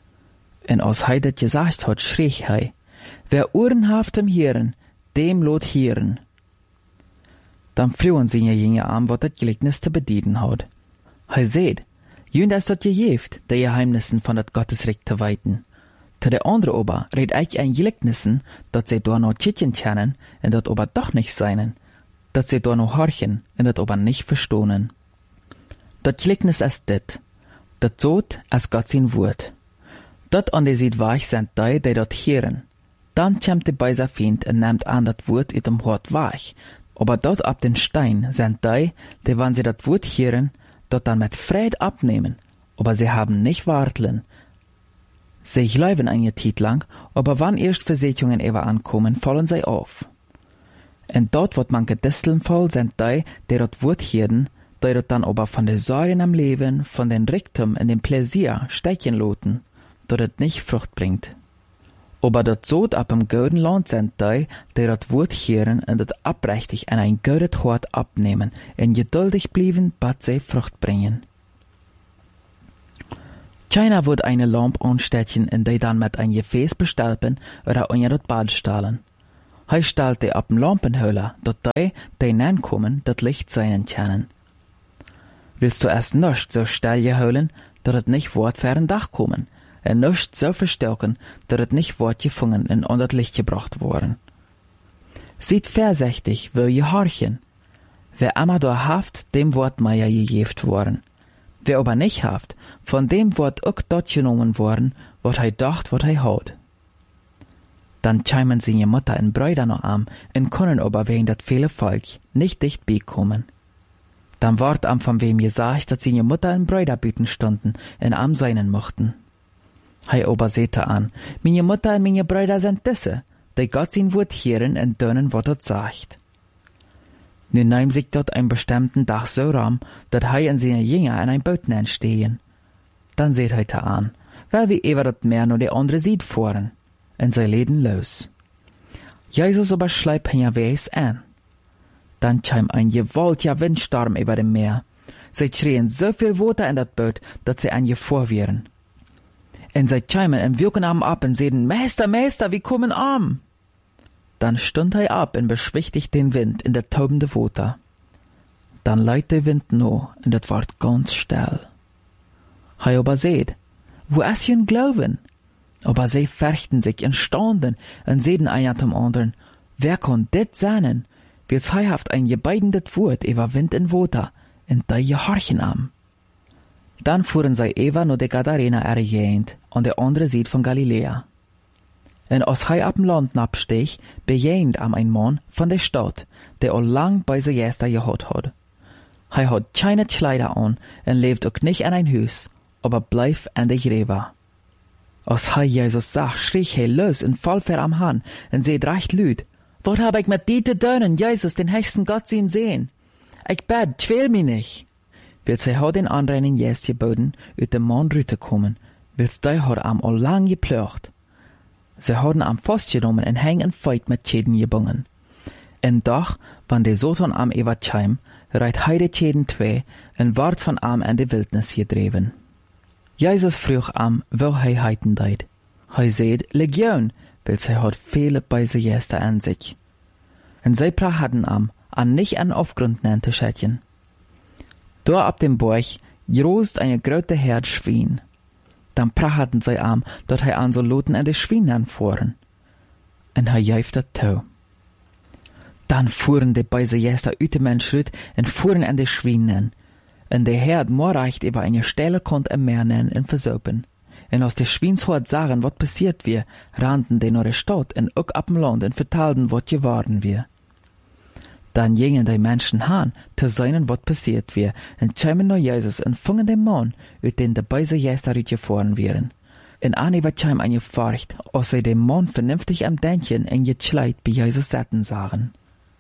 En als hij dat gesagt hat, schrie hij, wer Ohren haft im Hieren, dem lot hieren. Dann flohen sie ja jinge an, wat dat Gleichnis zu bedienen hat. Hij seht, jünd ist dort gejeft, die Geheimnissen von dat Gottesreich zu weiten. Zu der andere aber red ich ein Gleichnissen, dat sie da noch tschitchen kennen, und dat aber doch nicht seinen, dat sie da noch horchen, und dat aber nicht verstohnen. Dat Gleichnis ist dit, dat sot als Gott sein Wort. Dat an die sieht weich sind die, die dort hören. Dann kämmt die beiser Feind und nimmt an dat Wort in dem Hort weich. Aber dort ab den Stein sind die, die, wenn sie dat Wort hören, dort dann mit Fried abnehmen. Aber sie haben nicht warteln. Sie bleiben eine Zeit lang, aber wann erst Versicherungen ever ankommen, fallen sie auf. Und dort, wo manche Disteln voll sind die, die dort Wort hören, die dort dann aber von den Sorgen am Leben, von den Reichtum und dem Pläsier stechen loten, dort es nicht Frucht bringt. Aber dort Sod ab im guten Land sind die, die dort Wort hören und dort abrechtig an ein gutes Hort abnehmen und geduldig blieben, bis sie Frucht bringen. China wird eine Lampe anstechen, in die dann mit ein Gefäß bestalpen oder unter das Bad stahlen. Hij stellt die ab dem Lampenhöhler, dat die, die nankommen, dat Licht seinen können. Willst du erst nicht so still geholen, dat het nicht wort für ein Dach kommen, en nicht so verstärken, dat het nicht wort gefangen und unter das Licht gebracht worden. Seid vorsichtig, wo je horchen. Wer immer da haft, dem Wort Meier gegeft worden. Wer aber nicht haft, von dem Wort auch dort genommen worden, wat hij dacht, wat hij haut. Dann chimen seine Mutter und Brüder noch an und können aber wegen dat viele Volk nicht dicht beikommen. Dann ward am von wem gesagt, dass seine Mutter und Brüder büten stunden und am seinen mochten. Hij aber sehte an, meine Mutter und meine Brüder sind diese, die Gott sein Wort hören und dönen, wat dort sagt. Nun nahm sich dort ein bestimmten Dach so ram, dat hij und seine Jünger in ein Boot stehen. Dann seht hij te an, weil wie ever dat Meer nur die andere sieht fahren. En zij leden los. Jesus aber schleipt hen wees an. Dann kam ein gewaltiger Windsturm über dem Meer. Sie schrien so viel Wasser in dat Boot, dat sie an je vor wären. En sie kamen und wirken am ab und sehen, Meister, Meister, wir kommen am. Dann stund hij ab und beschwichtigt den Wind in der taubende Wasser. Dann leidt der Wind no und het ward ganz still. Hij aber seht, wo ist jün Glauben? Aber sie fürchten sich und staunen und sehen einer zum anderen, wer kann dit sein? Wils hij haft ein gebeidendet Wort über Wind und Wasser, und die gehorchen am. Dann fuhren sie Eva nur de Gadarena ergehend, und der andere Seed von Galiläa. Und als hij ab dem Land absteg, bejehend am ein Mann von der Stadt, der all lang bei se Gäste gehad hat. Hij hat keine Kleider an und lebt auch nicht in ein Haus, aber bleib an der Gräber. Als hij Jesus zag, schrie hij los und fall ver am Hahn und seht recht lüd. Wat hab ich mit die te doen, Jesus, den höchsten Gott zien sehen? Ich bed, quäl mich nicht. Wils hij hat den anderen Jes geboten, uit dem Mann rüte kommen, wils die hat am all lang geplöcht. Sie hadden am fastgenommen und hängen en Feit mit Schäden gebungen. En doch, wann der Satan am Evatscheim, reit hij de Schäden zwei und ward von am in die Wildnis gedreven. Jesus vroeg am, wo hij heiten deit. Hij seht, Legion, wils hij had viele bei se Gäste an sich. En zij prachten am, an nicht an Aufgrund nannte Schätchen. Da ab dem Borch großt eine große Herd Schwein. Dann prachten sie am, dort hij an so Loten an de Schweinen fuhren. En hij jäifte tau. Dann fuhren de bei se Gäste uit de Menschrüt en fuhren an de Schweinen. En de Herd morreicht über eine Stelle konnt im Meer nennen und versopen. En als de Schweinshort sagen, wat passiert wir, rannten de nach der Stadt en ook ab dem Land und vertalten, wat geworden wir. Dann gingen die Menschen han, zu seinen, wat passiert wir, und kämen nach Jesus und fingen den Mann, uit den de beise Gäste gefahren wären. En Anne war käm eine Furcht, als sie den Mann vernünftig am Dändchen en gekleid bei Jesus satten sahen.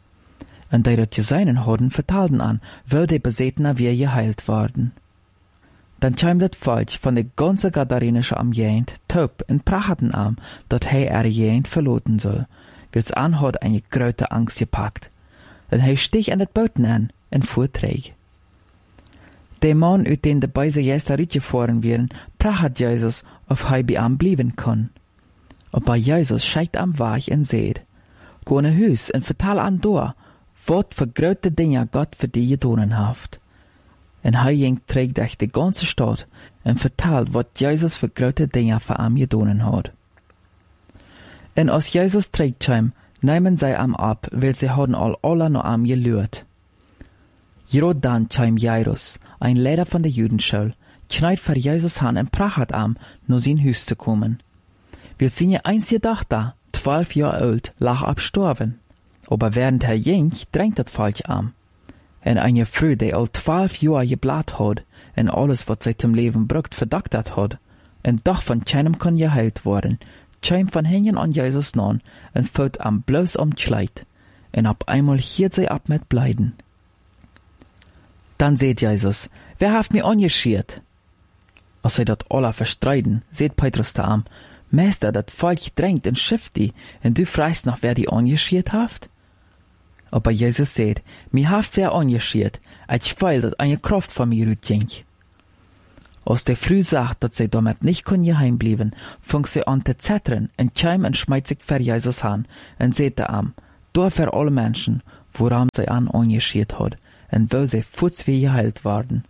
Und die dort geseinen hadden, vertalten an, wo die Besetner wir geheilt worden. Dann käm das Volk von der ganzen Gadarenische am Jent, taub und prachten am, dat hij er Jent verloten soll, wils an hat eine große Angst gepackt. Und hij stieg an das Boot an und fuhr träg. Der Mann, uit den de beise Gäste gefahren wären, pracht Jesus, ob hij bei am blieben kann. Aber Jesus scheigt am Wach und seht, go ne Hüs und vertal an dor, wat für große Dinge Gott für die getan haft. Und hij ging trägt durch die ganze Stadt und vertalt, wat Jesus für große Dinge für am getan hat. Und als Jesus trägt kam, nehmen sie am ab, weil sie hadden all alle noch am gelührt. Gerade dann kam Jairus, ein Lehrer von der Judenschule, knallt für Jesus an und pracht am, nur sein Haus zu kommen. Weil seine einzige Tochter, zwölf Jahre alt, lag abstorben. Aber während er ging, drängt das Volk am. Und eine Frau, die all zwölf Jahre geblat hat, und alles, was sie zum Leben braucht, verdoktert hat, und doch von keinem kann geheilt worden, kam von hinten an Jesus nan und fällt am bloß am Kleid, und ab einmal hielt sie ab mit Bleiden. Dann seht Jesus, wer haft mir angeschiert? Als sie dat alle verstreiten, seht Petrus da am, Meister, dat Volk drängt und schifft die, und du fragst noch, wer die angeschiert haft? Aber Jesus seht, mir haft wer angeschiert, als weil dat eine Kraft von mir utging. Als der früh sagt, dass sie damit nicht können geheim blieben, fängt sie an zu zettern und käm und schmeißt sich vor Jesus an und sagt ihm, da für alle Menschen, woran sie an angeschiert hat und wo sie futzwie geheilt worden.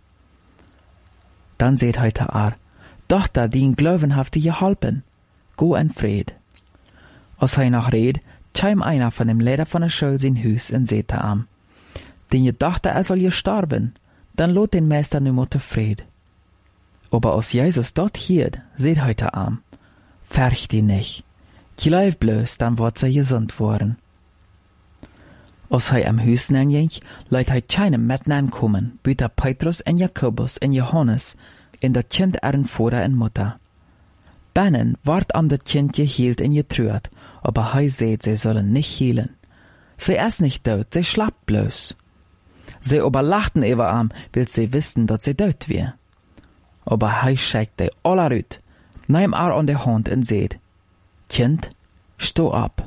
Dann seht heute er, Tochter, die in Glaubenhafte geholpen, go in Fried. Als hij noch red, käm einer von dem Leder von der Schule sein Hus und sagt ihm, den je dachte, er soll gestorben, dann lot den Meister nur mal zufrieden. Aber als Jesus dort hielt, seht heute am, färcht die nicht. Glaub bloß, dann wird sie gesund worden. Als hij am Hus ging, leit hij keinem mit kommen, büter Petrus und Jakobus und Johannes in das Kind ihren Vater und Mutter. Bennen ward am das Kind gehielt und getrüht, aber hij seht, sie sollen nicht hielen. Sie ist nicht tot, sie schlappt bloß. Sie aber lachten über am, weil sie wussten, dass sie tot wär. Aber hij schäkte alle uit, nahm er an der Hand und seht, Kind, steh ab.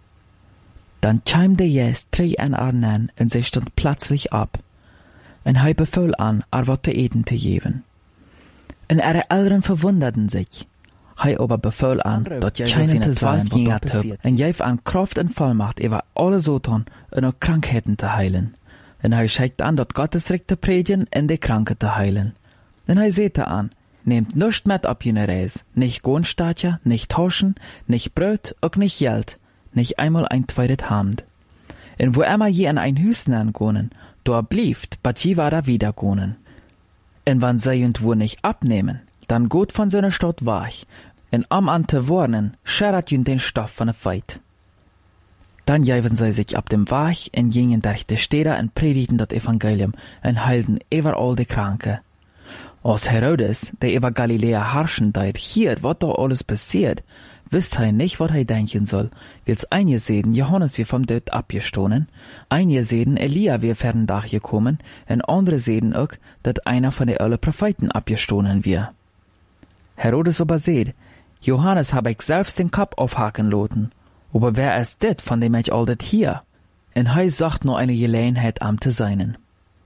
Dann käm der Jes drei an er nen und sie stund plötzlich ab. Und hij befahl an, er wat zu eten zu geben. Und ihre Eltern verwunderten sich. Hij aber befahl an, dat keinen zu sein, was dort passiert. Und gaf an Kraft und Vollmacht über alle Soton und auch Krankheiten zu heilen. Und hij schickt an, dat Gottes Recht zu predigen und die Kranken zu heilen. Und hij sehte an, nehmt nischt mit ab jene Reis, nicht Gohnstatja, nicht Tauschen, nicht Brot, auch nicht Geld, nicht einmal ein zweites Hand. Und wo immer je an ein Hüsten angonen, da blieft, bat je war da wieder gonen. Und wann sie und wo nicht abnehmen, dann gut von seiner Stadt wach, und am an te warnen, scherrat jünd den Stoff von der Feit. Dann jäven sie sich ab dem Wach und gingen durch die Städte und predigten das Evangelium und heilten überall die Kranke. Als Herodes, der über Galiläa herrschen deit, hier, was da alles passiert, wisst er nicht, was er denken soll, weil's einige sehen, Johannes wie vom Tod abgestohlen, einige sehen, Elia wie fern Dach gekommen, und andere sehen auch, dass einer von den alle Propheten abgestohlen wir. Herodes aber seht, Johannes hab ich selbst den Kopf aufhaken loten, aber wer ist dit, von dem ich all dit hier? Und hij sagt nur eine Gelegenheit am zu seinen.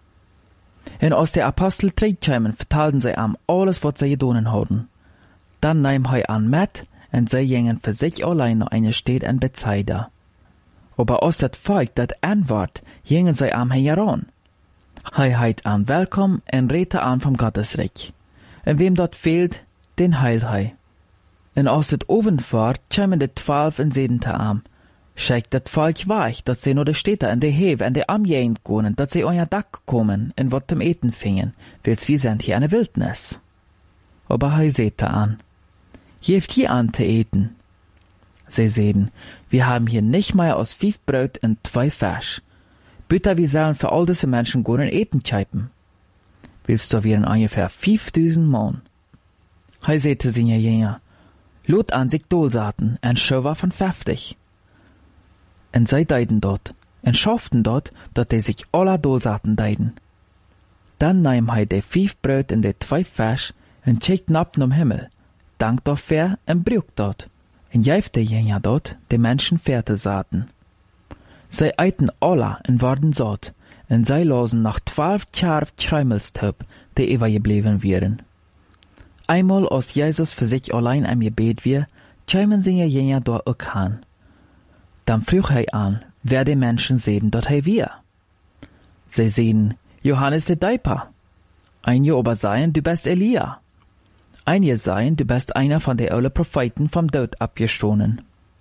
Und als der Apostel zurückkamen, vertalten sie am alles, was sie gedonen hatten. Dann nahm hij an mit, und sie gingen für sich allein noch eine Stadt in Bethsaida. Aber als das Volk das antwort, gingen sie am heran. Hij heit an willkommen und redete an vom Gottesreich. Und wem dort fehlt, den heilt hij. Und als das Oven fort, kamen die Zwölf und sehen am. Schickt das Volk weich, dass sie nur die Städte in der Hewe und der Amjegend gonen, dass sie euer Dach kommen und wat zum Eten fingen, weil's wir sind hier eine Wildnis. Aber hij sehte an. Geeft hier an zu eten. Sie sehen, wir haben hier nicht mehr aus fünf Brot und zwei Fisch. Bitte, wir sollen für all diese Menschen gonen eten scheipen. Willst du wir ungefähr fünftausend Mann? Hij sehte seine Jünger. Lot an sich Dolsaten, ein Schöwer von fünfzig. Und sie deiden dort, und schafften dort, dass die sich alle Dolsaten deiden. Dann nahm hij de fünf Brot und de zwei Fisch und schickten ab zum Himmel, dank dafür und brüch dort, und jäft de Jünger dort, die Menschen Fährte saten. Sie eiten alle und waren satt, und sie losen nach zwölf Scharf Schreimelstüb, die übergeblieben wären. Einmal, als Jesus für sich allein am Gebet wir, kämen seine Jünger dort auch an. Dann frug hij an, wer die Menschen sehen, dort hij wir. Sie sehen, Johannes der Däuper. Einige aber seien, du bist Elia. Einige seien, du bist einer von den alle Propheten vom Tod abgestohlen.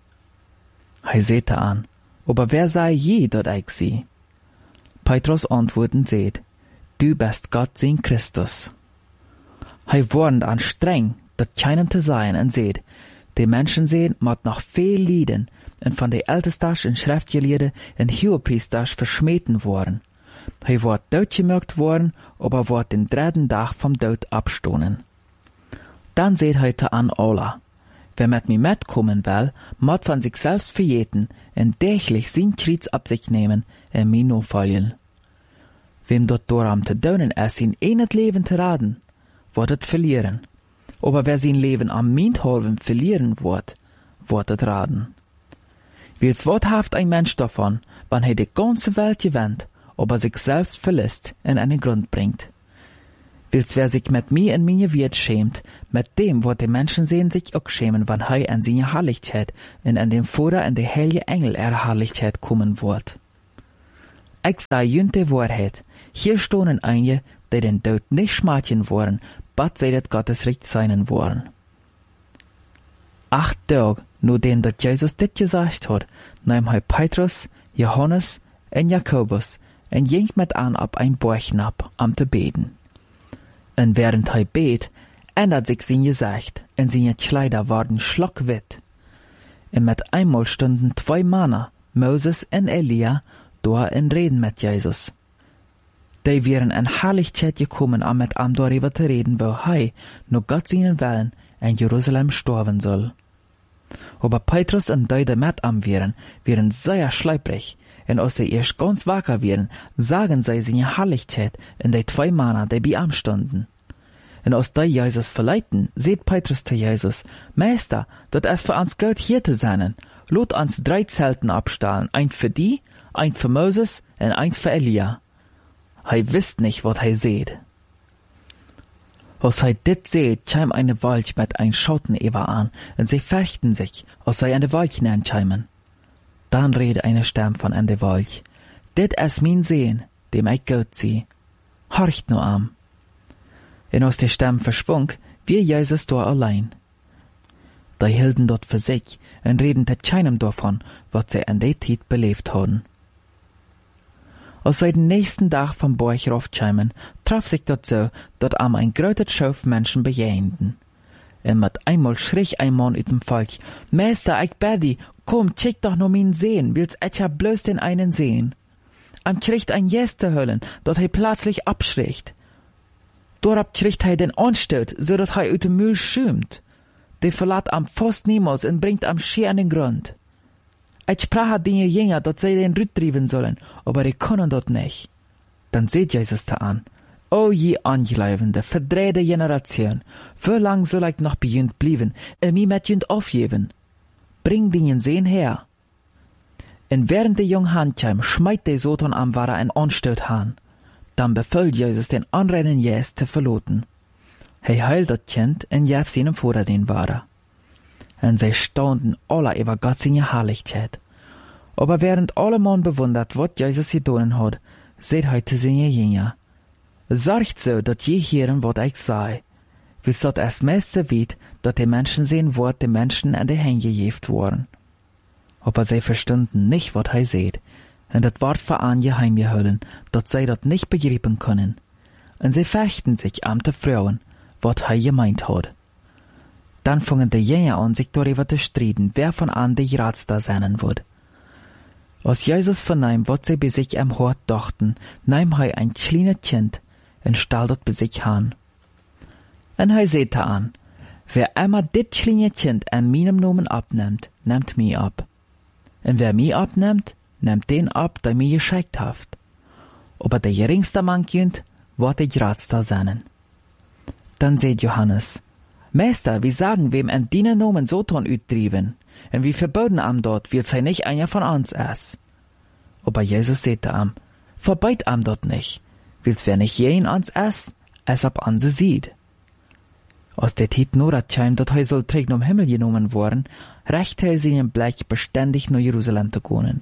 Hij sehte an, aber wer sei je, dort ich sie? Petrus antworten seht, du bist Gott sein Christus. Hij warnt an streng, dat keinem zu sein, und seht, die Menschen sehen, mot noch viel Lieden, und von den Ältesters und Schriftgelehrten und Hohepriesters verschmähten worden. Hij ward doodgemerkt worden, aber ward den dritten Tag vom Tod abstohlen. Dann seht heute an alle, wer mit mir mitkommen will, mot von sich selbst verjeten und täglich sein Kreuz ab sich nehmen und mir nur folgen. Wem dort doram te dönen es in ein Leben zu raden, wird es verlieren. Aber wer sein Leben am Mintholven verlieren wird, wird es raden. Wils wat haft ein Mensch davon, wann er die ganze Welt gewinnt, aber sich selbst verlässt in einen Grund bringt? Wils wer sich mit mir in meine Wert schämt, mit dem wird die Menschen sehen sich auch schämen, wann hei an seine Herrlichkeit und an dem Vater und der heilige Engel ihrer Herrlichkeit kommen wird. Ich sage jünt die Wahrheit, hier stonen einige, die den Tod nicht schmatchen wollen, bat sie dat Gottes Recht sein wollen. Acht Tage, nur den dat Jesus dit gesagt hat, nahm hei Petrus, Johannes und Jakobus und ging mit an ab ein Bauchnab, am zu beten. Und während hei bet, ändert sich sein Gesicht, und seine Kleider waren schlockwitt. Und mit einmal stunden zwei Männer, Moses und Elia, da in Reden mit Jesus. Die wären in Herrlichkeit gekommen, um mit ihm darüber zu reden, wo hei, nur Gott seinen Willen, in Jerusalem sterben soll. Aber Petrus und die, die mit ihm wären, wären sehr schleiprig, und als sie erst ganz wacker wären, sagen sie seine Herrlichkeit in die zwei Männer, die bei ihm stunden. Und als die Jesus verleiten, seht Petrus zu Jesus, Meister, dat es für uns gut hier zu sein, lot uns drei Zelten abstahlen, ein für die, ein für Moses und ein für Elia. Hei wisst nicht, wat hei seht. Als hei dit seht, chim eine Wolch mit ein Schatten über an, und sie fürchten sich, als sei eine Wolch hineincheimen. Dann rede eine Stimme von an der Wolch. Dit es min sehen, dem ich gut sie. Horcht nur am. Und aus der Stimme verschwung, wie Jesus da allein. Die hielten dort für sich und reden mit keinem davon, was sie an der Zeit belebt haben. Als sie den nächsten Tag vom Borch raufcheimen, traf sich dort so, dass am ein größer Schauf Menschen bejähenden. Und mit einmal schrie ein Mann ut dem Volk, Meister, ich bedi, komm, check doch nur min sehen, willst ich ja bloß den einen sehen. Am kriegt ein Jester höllen, dort he plötzlich abschricht. Dorab kriegt he den Anstoot, so dat he ut dem Müll schümt. Der verlat am fast niemals und bringt am Schier an den Grund. Ich sprach den Jünger, dat sie den Rüt trieben sollen, aber die können dort nicht. Dann seht Jesus da an. O je angeleibende, verdrehte Generation, wie lang soll ich noch bei jünd blieben, und mi mit jünd aufgeben? Bring den Sehen her. Und während der jungen Handcheim schmeit der Soton am Wara ein Anstoot han. Dann befiehlt Jesus den anrennen Jes zu verloten. He heilt das Kind und jaf seinem Vater den Wara. Und sie staunten alle über Gott seine Herrlichkeit. Aber während alle Mann bewundert, was Jesus getan hat, seht heute seine Jünger. Sorgt so, dass je hören, was ich sei. Willst dort erst meiste weit, dass die Menschen sehen, wo die Menschen an die Hände gejeft wurden. Aber sie verstanden nicht, was er seht, und das Wort für an geheim gehüllen, dass sie das nicht begreifen können. Und sie fechten sich am zu Frauen, was er gemeint hat. Dann fingen die Jünger an, sich darüber zu streiten, wer von an die Ratster sein wird. Als Jesus vernahm, was sie bei sich am Hort dachten, nahm er ein kleines Kind und stall dort bei sich an. Und er sagte an, wer einmal dit kleine Kind an meinem Namen abnimmt, nimmt mich ab. Und wer mich abnimmt, nimmt den ab, der mir geschickt hat. Aber der geringste Mann kind, wird die Ratster sein. Dann sagt Johannes, Meister, wie sagen wem an deinen Namen Soton uttrieben, und wie verboten am dort, will sei nicht einer von uns es. Aber Jesus sagte am, verbeit am dort nicht, will's wer nicht jeden ans es, es ab an sie sieht. Aus der Tit nur dat Scheim, dat he soll trägt um Himmel genommen worden, recht he sie im Blech beständig nach Jerusalem zu gehen.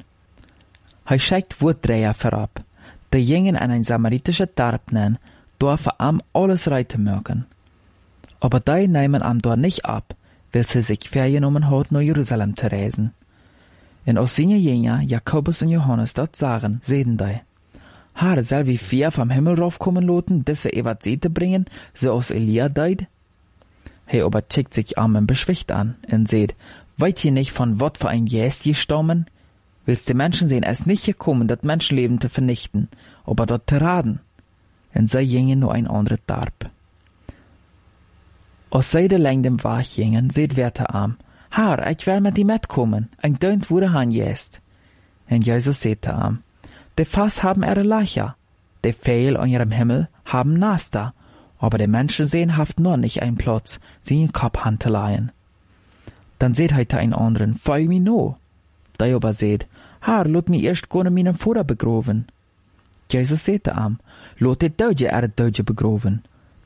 He schickt Wurddreher verab, die jingen an ein samaritische Tarp nennen, da für am alles reiten mögen. Aber die nehmen am dort nicht ab, weil sie sich vergenommen hat, nach Jerusalem zu reisen. Und aus seine Jünger, Jakobus und Johannes, dort sagen, sehen die, Herr, soll wie vier vom Himmel raufkommen loten, diese Evatzete bringen, so aus Elia deid? He aber checkt sich am und beschwicht an, und seht, weißt ihr nicht, von wat für ein Jäst je stammen? Willst die Menschen sehen, es nicht gekommen, das Menschenleben zu vernichten, aber dort zu raden? Und sie gingen nur ein anderes Darb. Als sie de lang dem Wach gingen, seht wer am, Herr, ich will mit die mitkommen, ein dönt wurde han jest. Und Jesus seht am, die Fass haben ihre Leicher, die Pfeil an ihrem Himmel haben Naster, aber die Menschen sehen haft nur nicht einen Platz, sie in Kopf han zu leihen. Dann seht heute ein anderen, feu mi no. Da aber seht, Herr, lot mi erst gone meinen Vater begroven. Jesus seht am, lot die Deutsche ihre Deutsche begroven.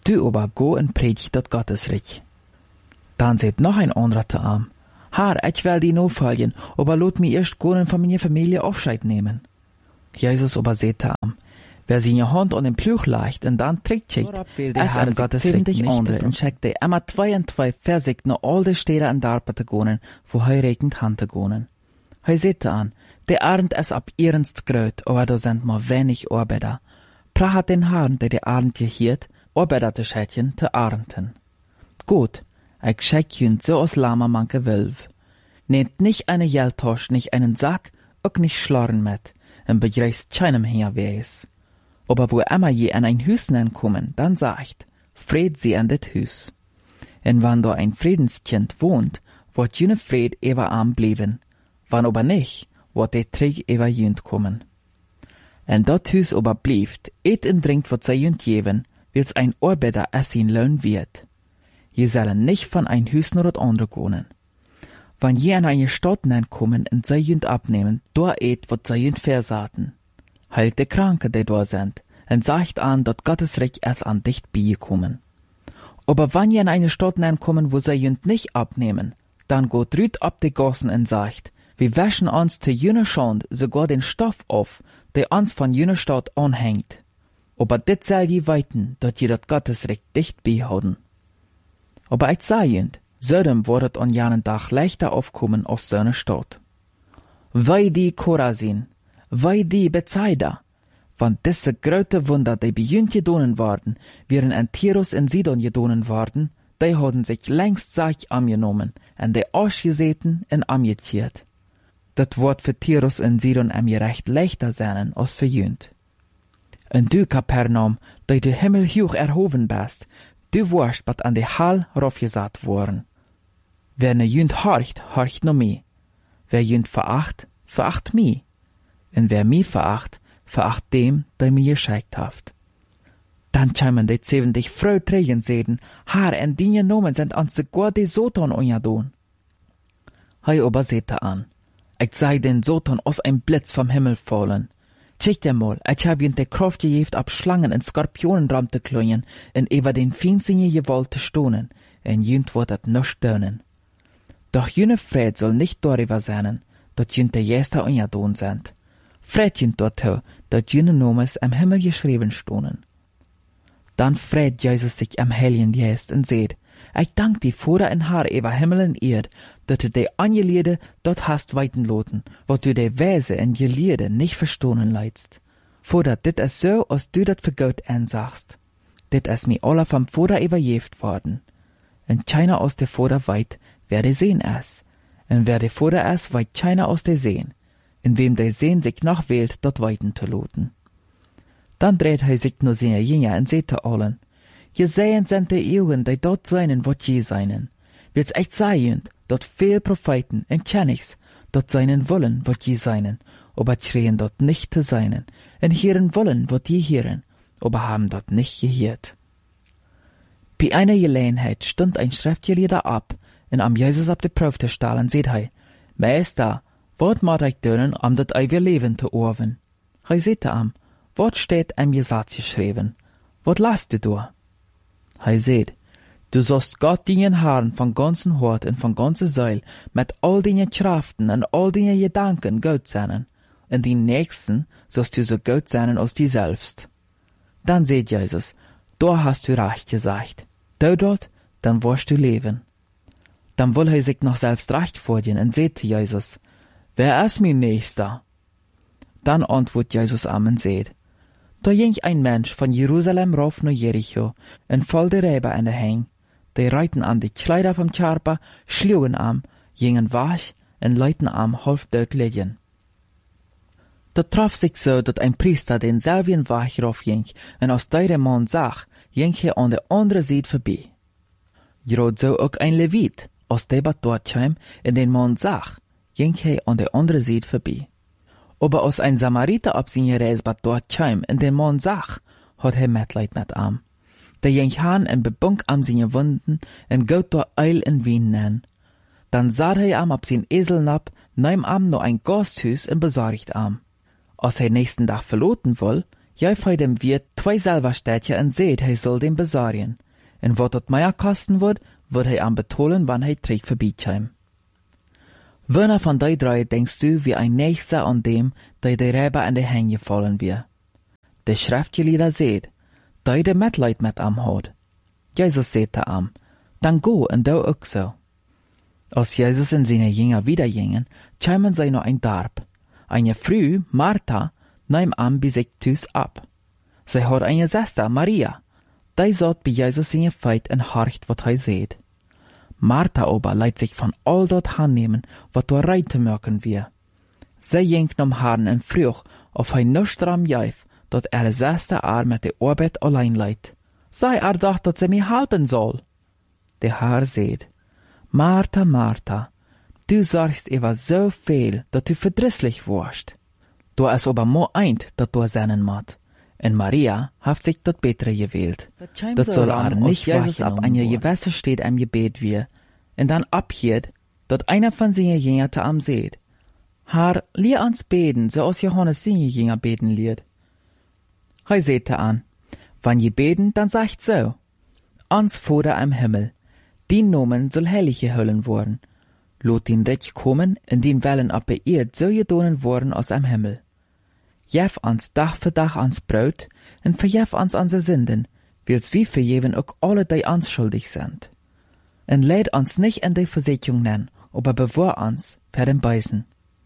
Du aber go en predigt dat Gottesreich. Dann seht noch ein anderer zu ihm: Herr, ich will die no folgen, aber lot mir erst gonen von meiner Familie Aufscheid nehmen. Jesus aber seht zu ihm: Wer seine Hand an den Pluch legt und dann trägt schickt, es an Gottesreich nicht andere und schickt er immer zwei und zwei Versigt nach all die Städte und Dörfer zu gehen, wo er regnet Hand zu gehen. Er seht an, der Arend es ab ihrens gröt, aber da sind mal wenig Arbeiter. Pracht den Herrn, der die Arend gehiert, Arbeiter zu schätzen, zu Arenden. Gut, ich schick jünd so aus Lama manke Wölf. Nehmt nicht eine Geldtasche, nicht einen Sack, auch nicht Schlorren mit, und begreist keinem her wees. Aber wo immer je an ein Hüs kommen, dann sagt, Fried sie an det Hüs. Und wann da ein Friedenskind wohnt, wird jene Fried ewer arm blieben. Wann aber nicht, wird der Träg ewer jünd kommen. Und dat Hüs aber blieft, et und trinkt wat sei jünd geben, wils ein Arbeiter es ihn lohn wird. Je sollen nicht von ein Hüs nur dat andere gehen. Wann je an eine Stadt kommen und sei jünd abnehmen, da et wat sei jünd versaten. Heilt de Kranke, die da sind, und sagt an, dat Gottes Reich erst an dicht beikommen. Aber wann je in eine Stadt kommen, wo sie jünd nicht abnehmen, dann geht Rüd ab de Gossen und sagt, wir wäschen uns zu jüner Schand sogar den Stoff auf, der uns von jüner Stadt anhängt. Aber dit soll je weiten, dat je dat Gottes Reich dicht beihouden. Aber ich sag jünd, Sodom wordet an jenen Tag leichter aufkommen aus seiner Stadt. Wei die Chorazin, wei die Bethsaida, wann diese grote Wunder, die bei jünd gedonen worden, wären an Tirus in Sidon gedonen worden, die hadden sich längst Sach angenommen, und die ausgeseten und amgetiert. Dat Wort für Tirus in Sidon am gerecht leichter sein als für jünd. Und du, Kapernaum, die du Himmel hoch erhoben bist, du warst, wat an die Hall raufgesat worden. Wer ne jünd horcht, horcht no mi. Wer jünd veracht, veracht mi. Und wer mi veracht, veracht dem, der mir geschickt haft. Dann kämen die zeventig Frau trägen sehen, Haar en die genommen sind ans sogar die Soton unjadon. Hei aber seht an, ich sei den Soton aus ein Blitz vom Himmel fallen. Check dir mal, ich hab ihn der Kraft gejeft ab Schlangen und Skorpionenraum zu klungen, und über den Fiendsinge gewollt zu stonen, en jünd wird dat noch stöhnen. Doch jüne Fred soll nicht darüber sein, dat jünd der Jester unjadon sind. Fred jünd dort, dat jüne Nomes am Himmel geschrieben stonen. Dann freut Jesus sich am Helien Jest und seht, ich dank die Vater in Haar über Himmel und Erd, dat du de Angeliede dort hast weiten loten, wat du de Weise in Geliede nicht verstohnen leidst. Vater, dit es so, als du dat für Gott ansagst. Dit es mi aller vom Vater überjeft worden. Und keiner aus der Vater weit, wer de sehen es. Und wer de Vater es, weit keiner aus der sehen. In wem de sehen sich noch wählt, dort weiten zu loten. Dann dreht er sich nur seine Jünger und seht zu allen, je sehen sind die Augen, die dort seinen, wat je seinen. Wird's echt sein, dort viel Propheten und Kennigs, dort seinen wollen, wat je seinen, aber schreien dort nicht zu seinen, und hören wollen, wat je hören, aber haben dort nicht gehört. Bei einer Gelegenheit stund ein Schriftgelehrter ab, und am Jesus ab die Prof zu stellen, seht er, Meister, wat mag ich tun, um dat ewige Leben zu erwerben? Er seht am, wat steht am Gesetz geschrieben? Wat lasst du da? Er seht, du sollst Gott deinen Herrn von ganzem Hort und von ganzer Seele mit all deinen Kraften und all deinen Gedanken gut sein, und den Nächsten sollst du so gut sein als dir selbst. Dann seht Jesus, da hast du recht gesagt. Du dort, dann wirst du leben. Dann will er sich noch selbst recht vordienen und seht Jesus, wer ist mein Nächster? Dann antwortet Jesus am und seht, da ging ein Mensch von Jerusalem rauf nach Jericho, und voll der Räber an der Häng. Die reiten an die Kleider vom Charpa, schlugen am, gingen wach, und leuten am halb dort liegen. Da traf sich so, dass ein Priester den selben Wach rauf ging, und aus der Mann sah, ging er an der anderen Seite vorbei. Grad so auch ein Levit, aus der Bad dort kam, und den Mann sah, ging er an der anderen Seite vorbei. Aber als ein Samariter ab seiner Reise dort kam und den Mann sah, hat er Mitleid mit ihm. Der ging han und bebunk am seine Wunden und geht dort Eil in Wien nennen. Dann sah er am ab sein Esel nab, nahm am noch ein Gasthus und besorgt am. Als er nächsten Tag verloten woll, jauf er dem Wirt zwei Silberstädtje en seht, hij soll den besorgen. En wat het meer kosten wird, wird hij aan betolen, wann hij terug vorbeikäm. Wanneer von die drei denkst du wie ein Nächster an dem, der die Räber in die Hände fallen wird? De Schriftgelehrte seht, der de Mitleid mit am hat. Jesus seht er am, dann go und du auch so. Als Jesus und seine Jünger wiedergingen, kämen sie noch ein Dorf. Eine Frau, Martha, nahm am bei sich Tus ab. Sie hat eine Schwester, Maria. Die satt bei Jesus in ihr Feit und horcht, wat hij seht. Martha aber leidt sich von all dort annehmen, wat du reite merken wir. Sie ging nom Herrn und frug, ob hij nicht dran jäif, dat er Schwester er mit der Arbeit allein leidt. Sei er doch, dat sie mir helfen soll. Der Herr seht, Martha, Martha, du sorgst über so viel, dat du verdrisslich wurst. Du es aber mo eint, dat du seinen mat. En Maria hat sich dat Betere gewählt. Das soll er nicht Jesus ab einer Gewässer steht am Gebet wir, und dann abhiert, dat einer von seinen Jüngern am seht. Herr, lehr uns beten, so als Johannes seine Jünger beten lehrt. Hei sehte an, wann je beten, dann sagt so, ans Vater am Himmel, din Nomen soll heilig gehüllen worden. Lot din Reich kommen, in den Wellen ab beirrt so gedonen worden aus am Himmel. Jef ans Dach für Dach ans Brot, en verjef ans anse Sünden, wils wie verjeven auch alle, die ans schuldig sind. En leid ans nicht in die Versicherung nennen, aber bewahr ans per den Beisen.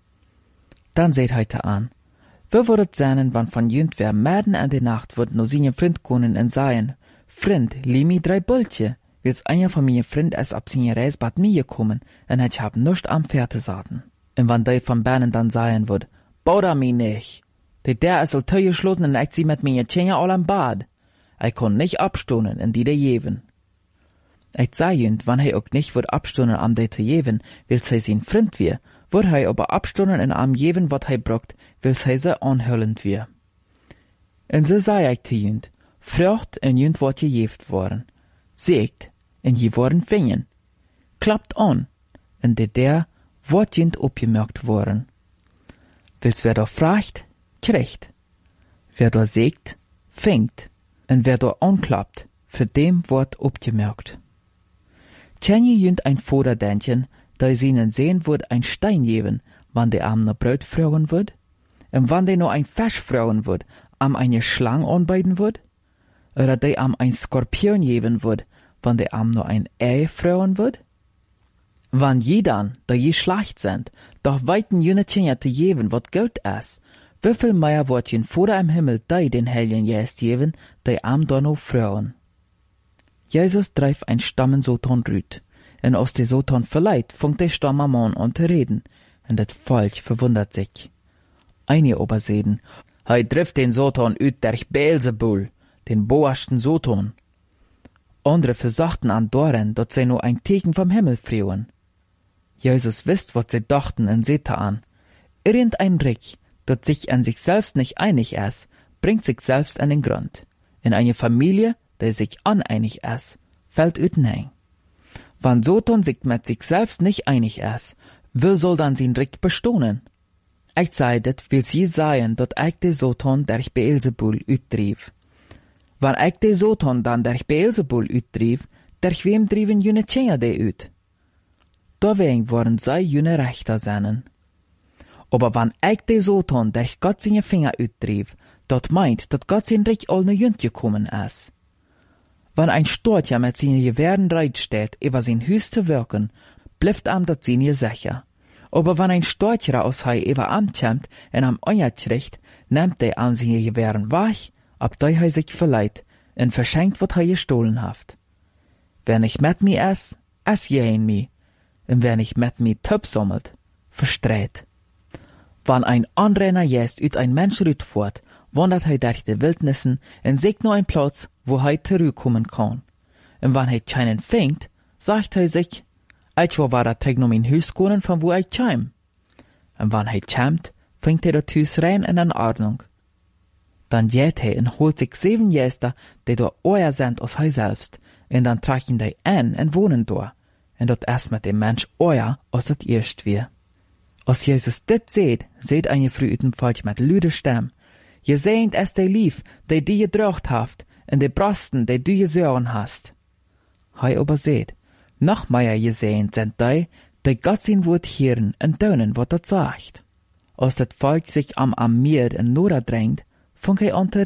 Dann seht heute an, wo würdet seinen, wann von jünd wer Mäden an die Nacht wird no seine Freund konen en seien, Freund, lieh mi drei Bultje, wils einer von mir Freund es ab seine Reis bad mir kommen, en ich hab nuscht am Pferde saten. En wann die von Bernen dann seien wird, bauda mi nicht. Die der is al teu geschloten en ich sie mit mir Tjenja all am Bad. Ich kon nicht abstonen in die der Jeven. Ich sei jünd, wann he auch nicht wird abstonen am de te Jeven, wils he sin Freund wir, wird he aber abstonen in am Jeven, wat he brockt, wils he se anhüllend wir. En so sei ich te jünd, frucht en jünd wat gejeft worden. Seegt, en je worden fingen. Klappt an, en de der wat jünd opgemerkt worden. Wils wer da fragt, kriegt. Wer da sägt, fängt. Und wer da anklappt, für dem wird abgemerkt. Tjenje jünd ein Voderdäntchen, da sie ihnen sehen wird ein Stein geben, wann der am no Brot fragen wird, und wann der no ein Fisch fragen wird, am eine Schlange anbeiden wird, oder der am ein Skorpion geben wird, wann der am no ein Ei fragen wird. Wann je dann, da je schlecht sind, doch weiten jüne Tjenje te geben, wat Geld is, wieviel mehr wird jen vor im Himmel die den Heiligen Geist geben, die am Donno frauen. Jesus dreif ein Stammen Soton rüt, und aus de Soton verleiht, funkt der Stamm am Mann an zu reden, und das Volk verwundert sich. Einige aber sehen, hei trifft den Soton üt durch Beelzebul, den boasten Soton. Andere versachten an Doren, dat sie nur ein Teken vom Himmel frauen. Jesus wisst, wat sie dachten, und seht an, irgendein Rick, dat sich an sich selbst nicht einig ist, bringt sich selbst an den Grund. In eine Familie, die sich uneinig ist, fällt üten. Wann Soton sich mit sich selbst nicht einig ist, wie soll dann sein Rick bestohnen? Ich sei dat, will sie sagen, dat ich de Soton durch Beelzebul ütrief. Wann ich de Soton dann durch Beelzebul ütrief, durch wem trieben jüne Tjenja de üt? Deswegen worden sei jüne Rechter seinen. Aber wann ich de Soton durch Gott seine Finger ütrief, dat meint, dat Gott sein Reich all ne jünd gekommen is. Wann ein Storcher mit seine Gewehren reit steht, über sein Hüs zu wirken, blifft am dat seine sicher. Aber wenn ein Storcher aus hei über am kämmt en am Euer kriegt, nimmt der am seine Gewehren wach, ab dei hei sich verleiht, en verschenkt wat hei gestohlen haft. Wer nicht mit mi es, es jein mi, und wer nicht mit mi töp sammelt, verstreht. Wann ein Anrenner jest üt ein Mensch rüt fort, wandert hei durch die Wildnissen en sieht nur ein Platz, wo hei zurückkommen kann. Und wann hei keinen fängt, sagt hei sich, ich war war da träg no min Hüs gonen von wo ich käm. Und wann hei kämt, fängt er dat Hüs rein in an Ordnung. Dann geht hei und holt sich sieben Jäster, die do euer sind aus hei selbst, und dann tragen die ein und wohnen do, und dort erst mit dem Mensch euer aus dat erst wir. Als Jesus dit seht, seht eine Früh üten Volk mit lüde Stimme, Je sehnt es de lief, de die gedrocht haft, en de Brosten, de du gesoren hast. Hei aber seht, noch mehr gesehnt sind die, die Gott sein Wort hören und tun, was das sagt. Als das Volk sich am Amiert in Nora drängt, fang er an zu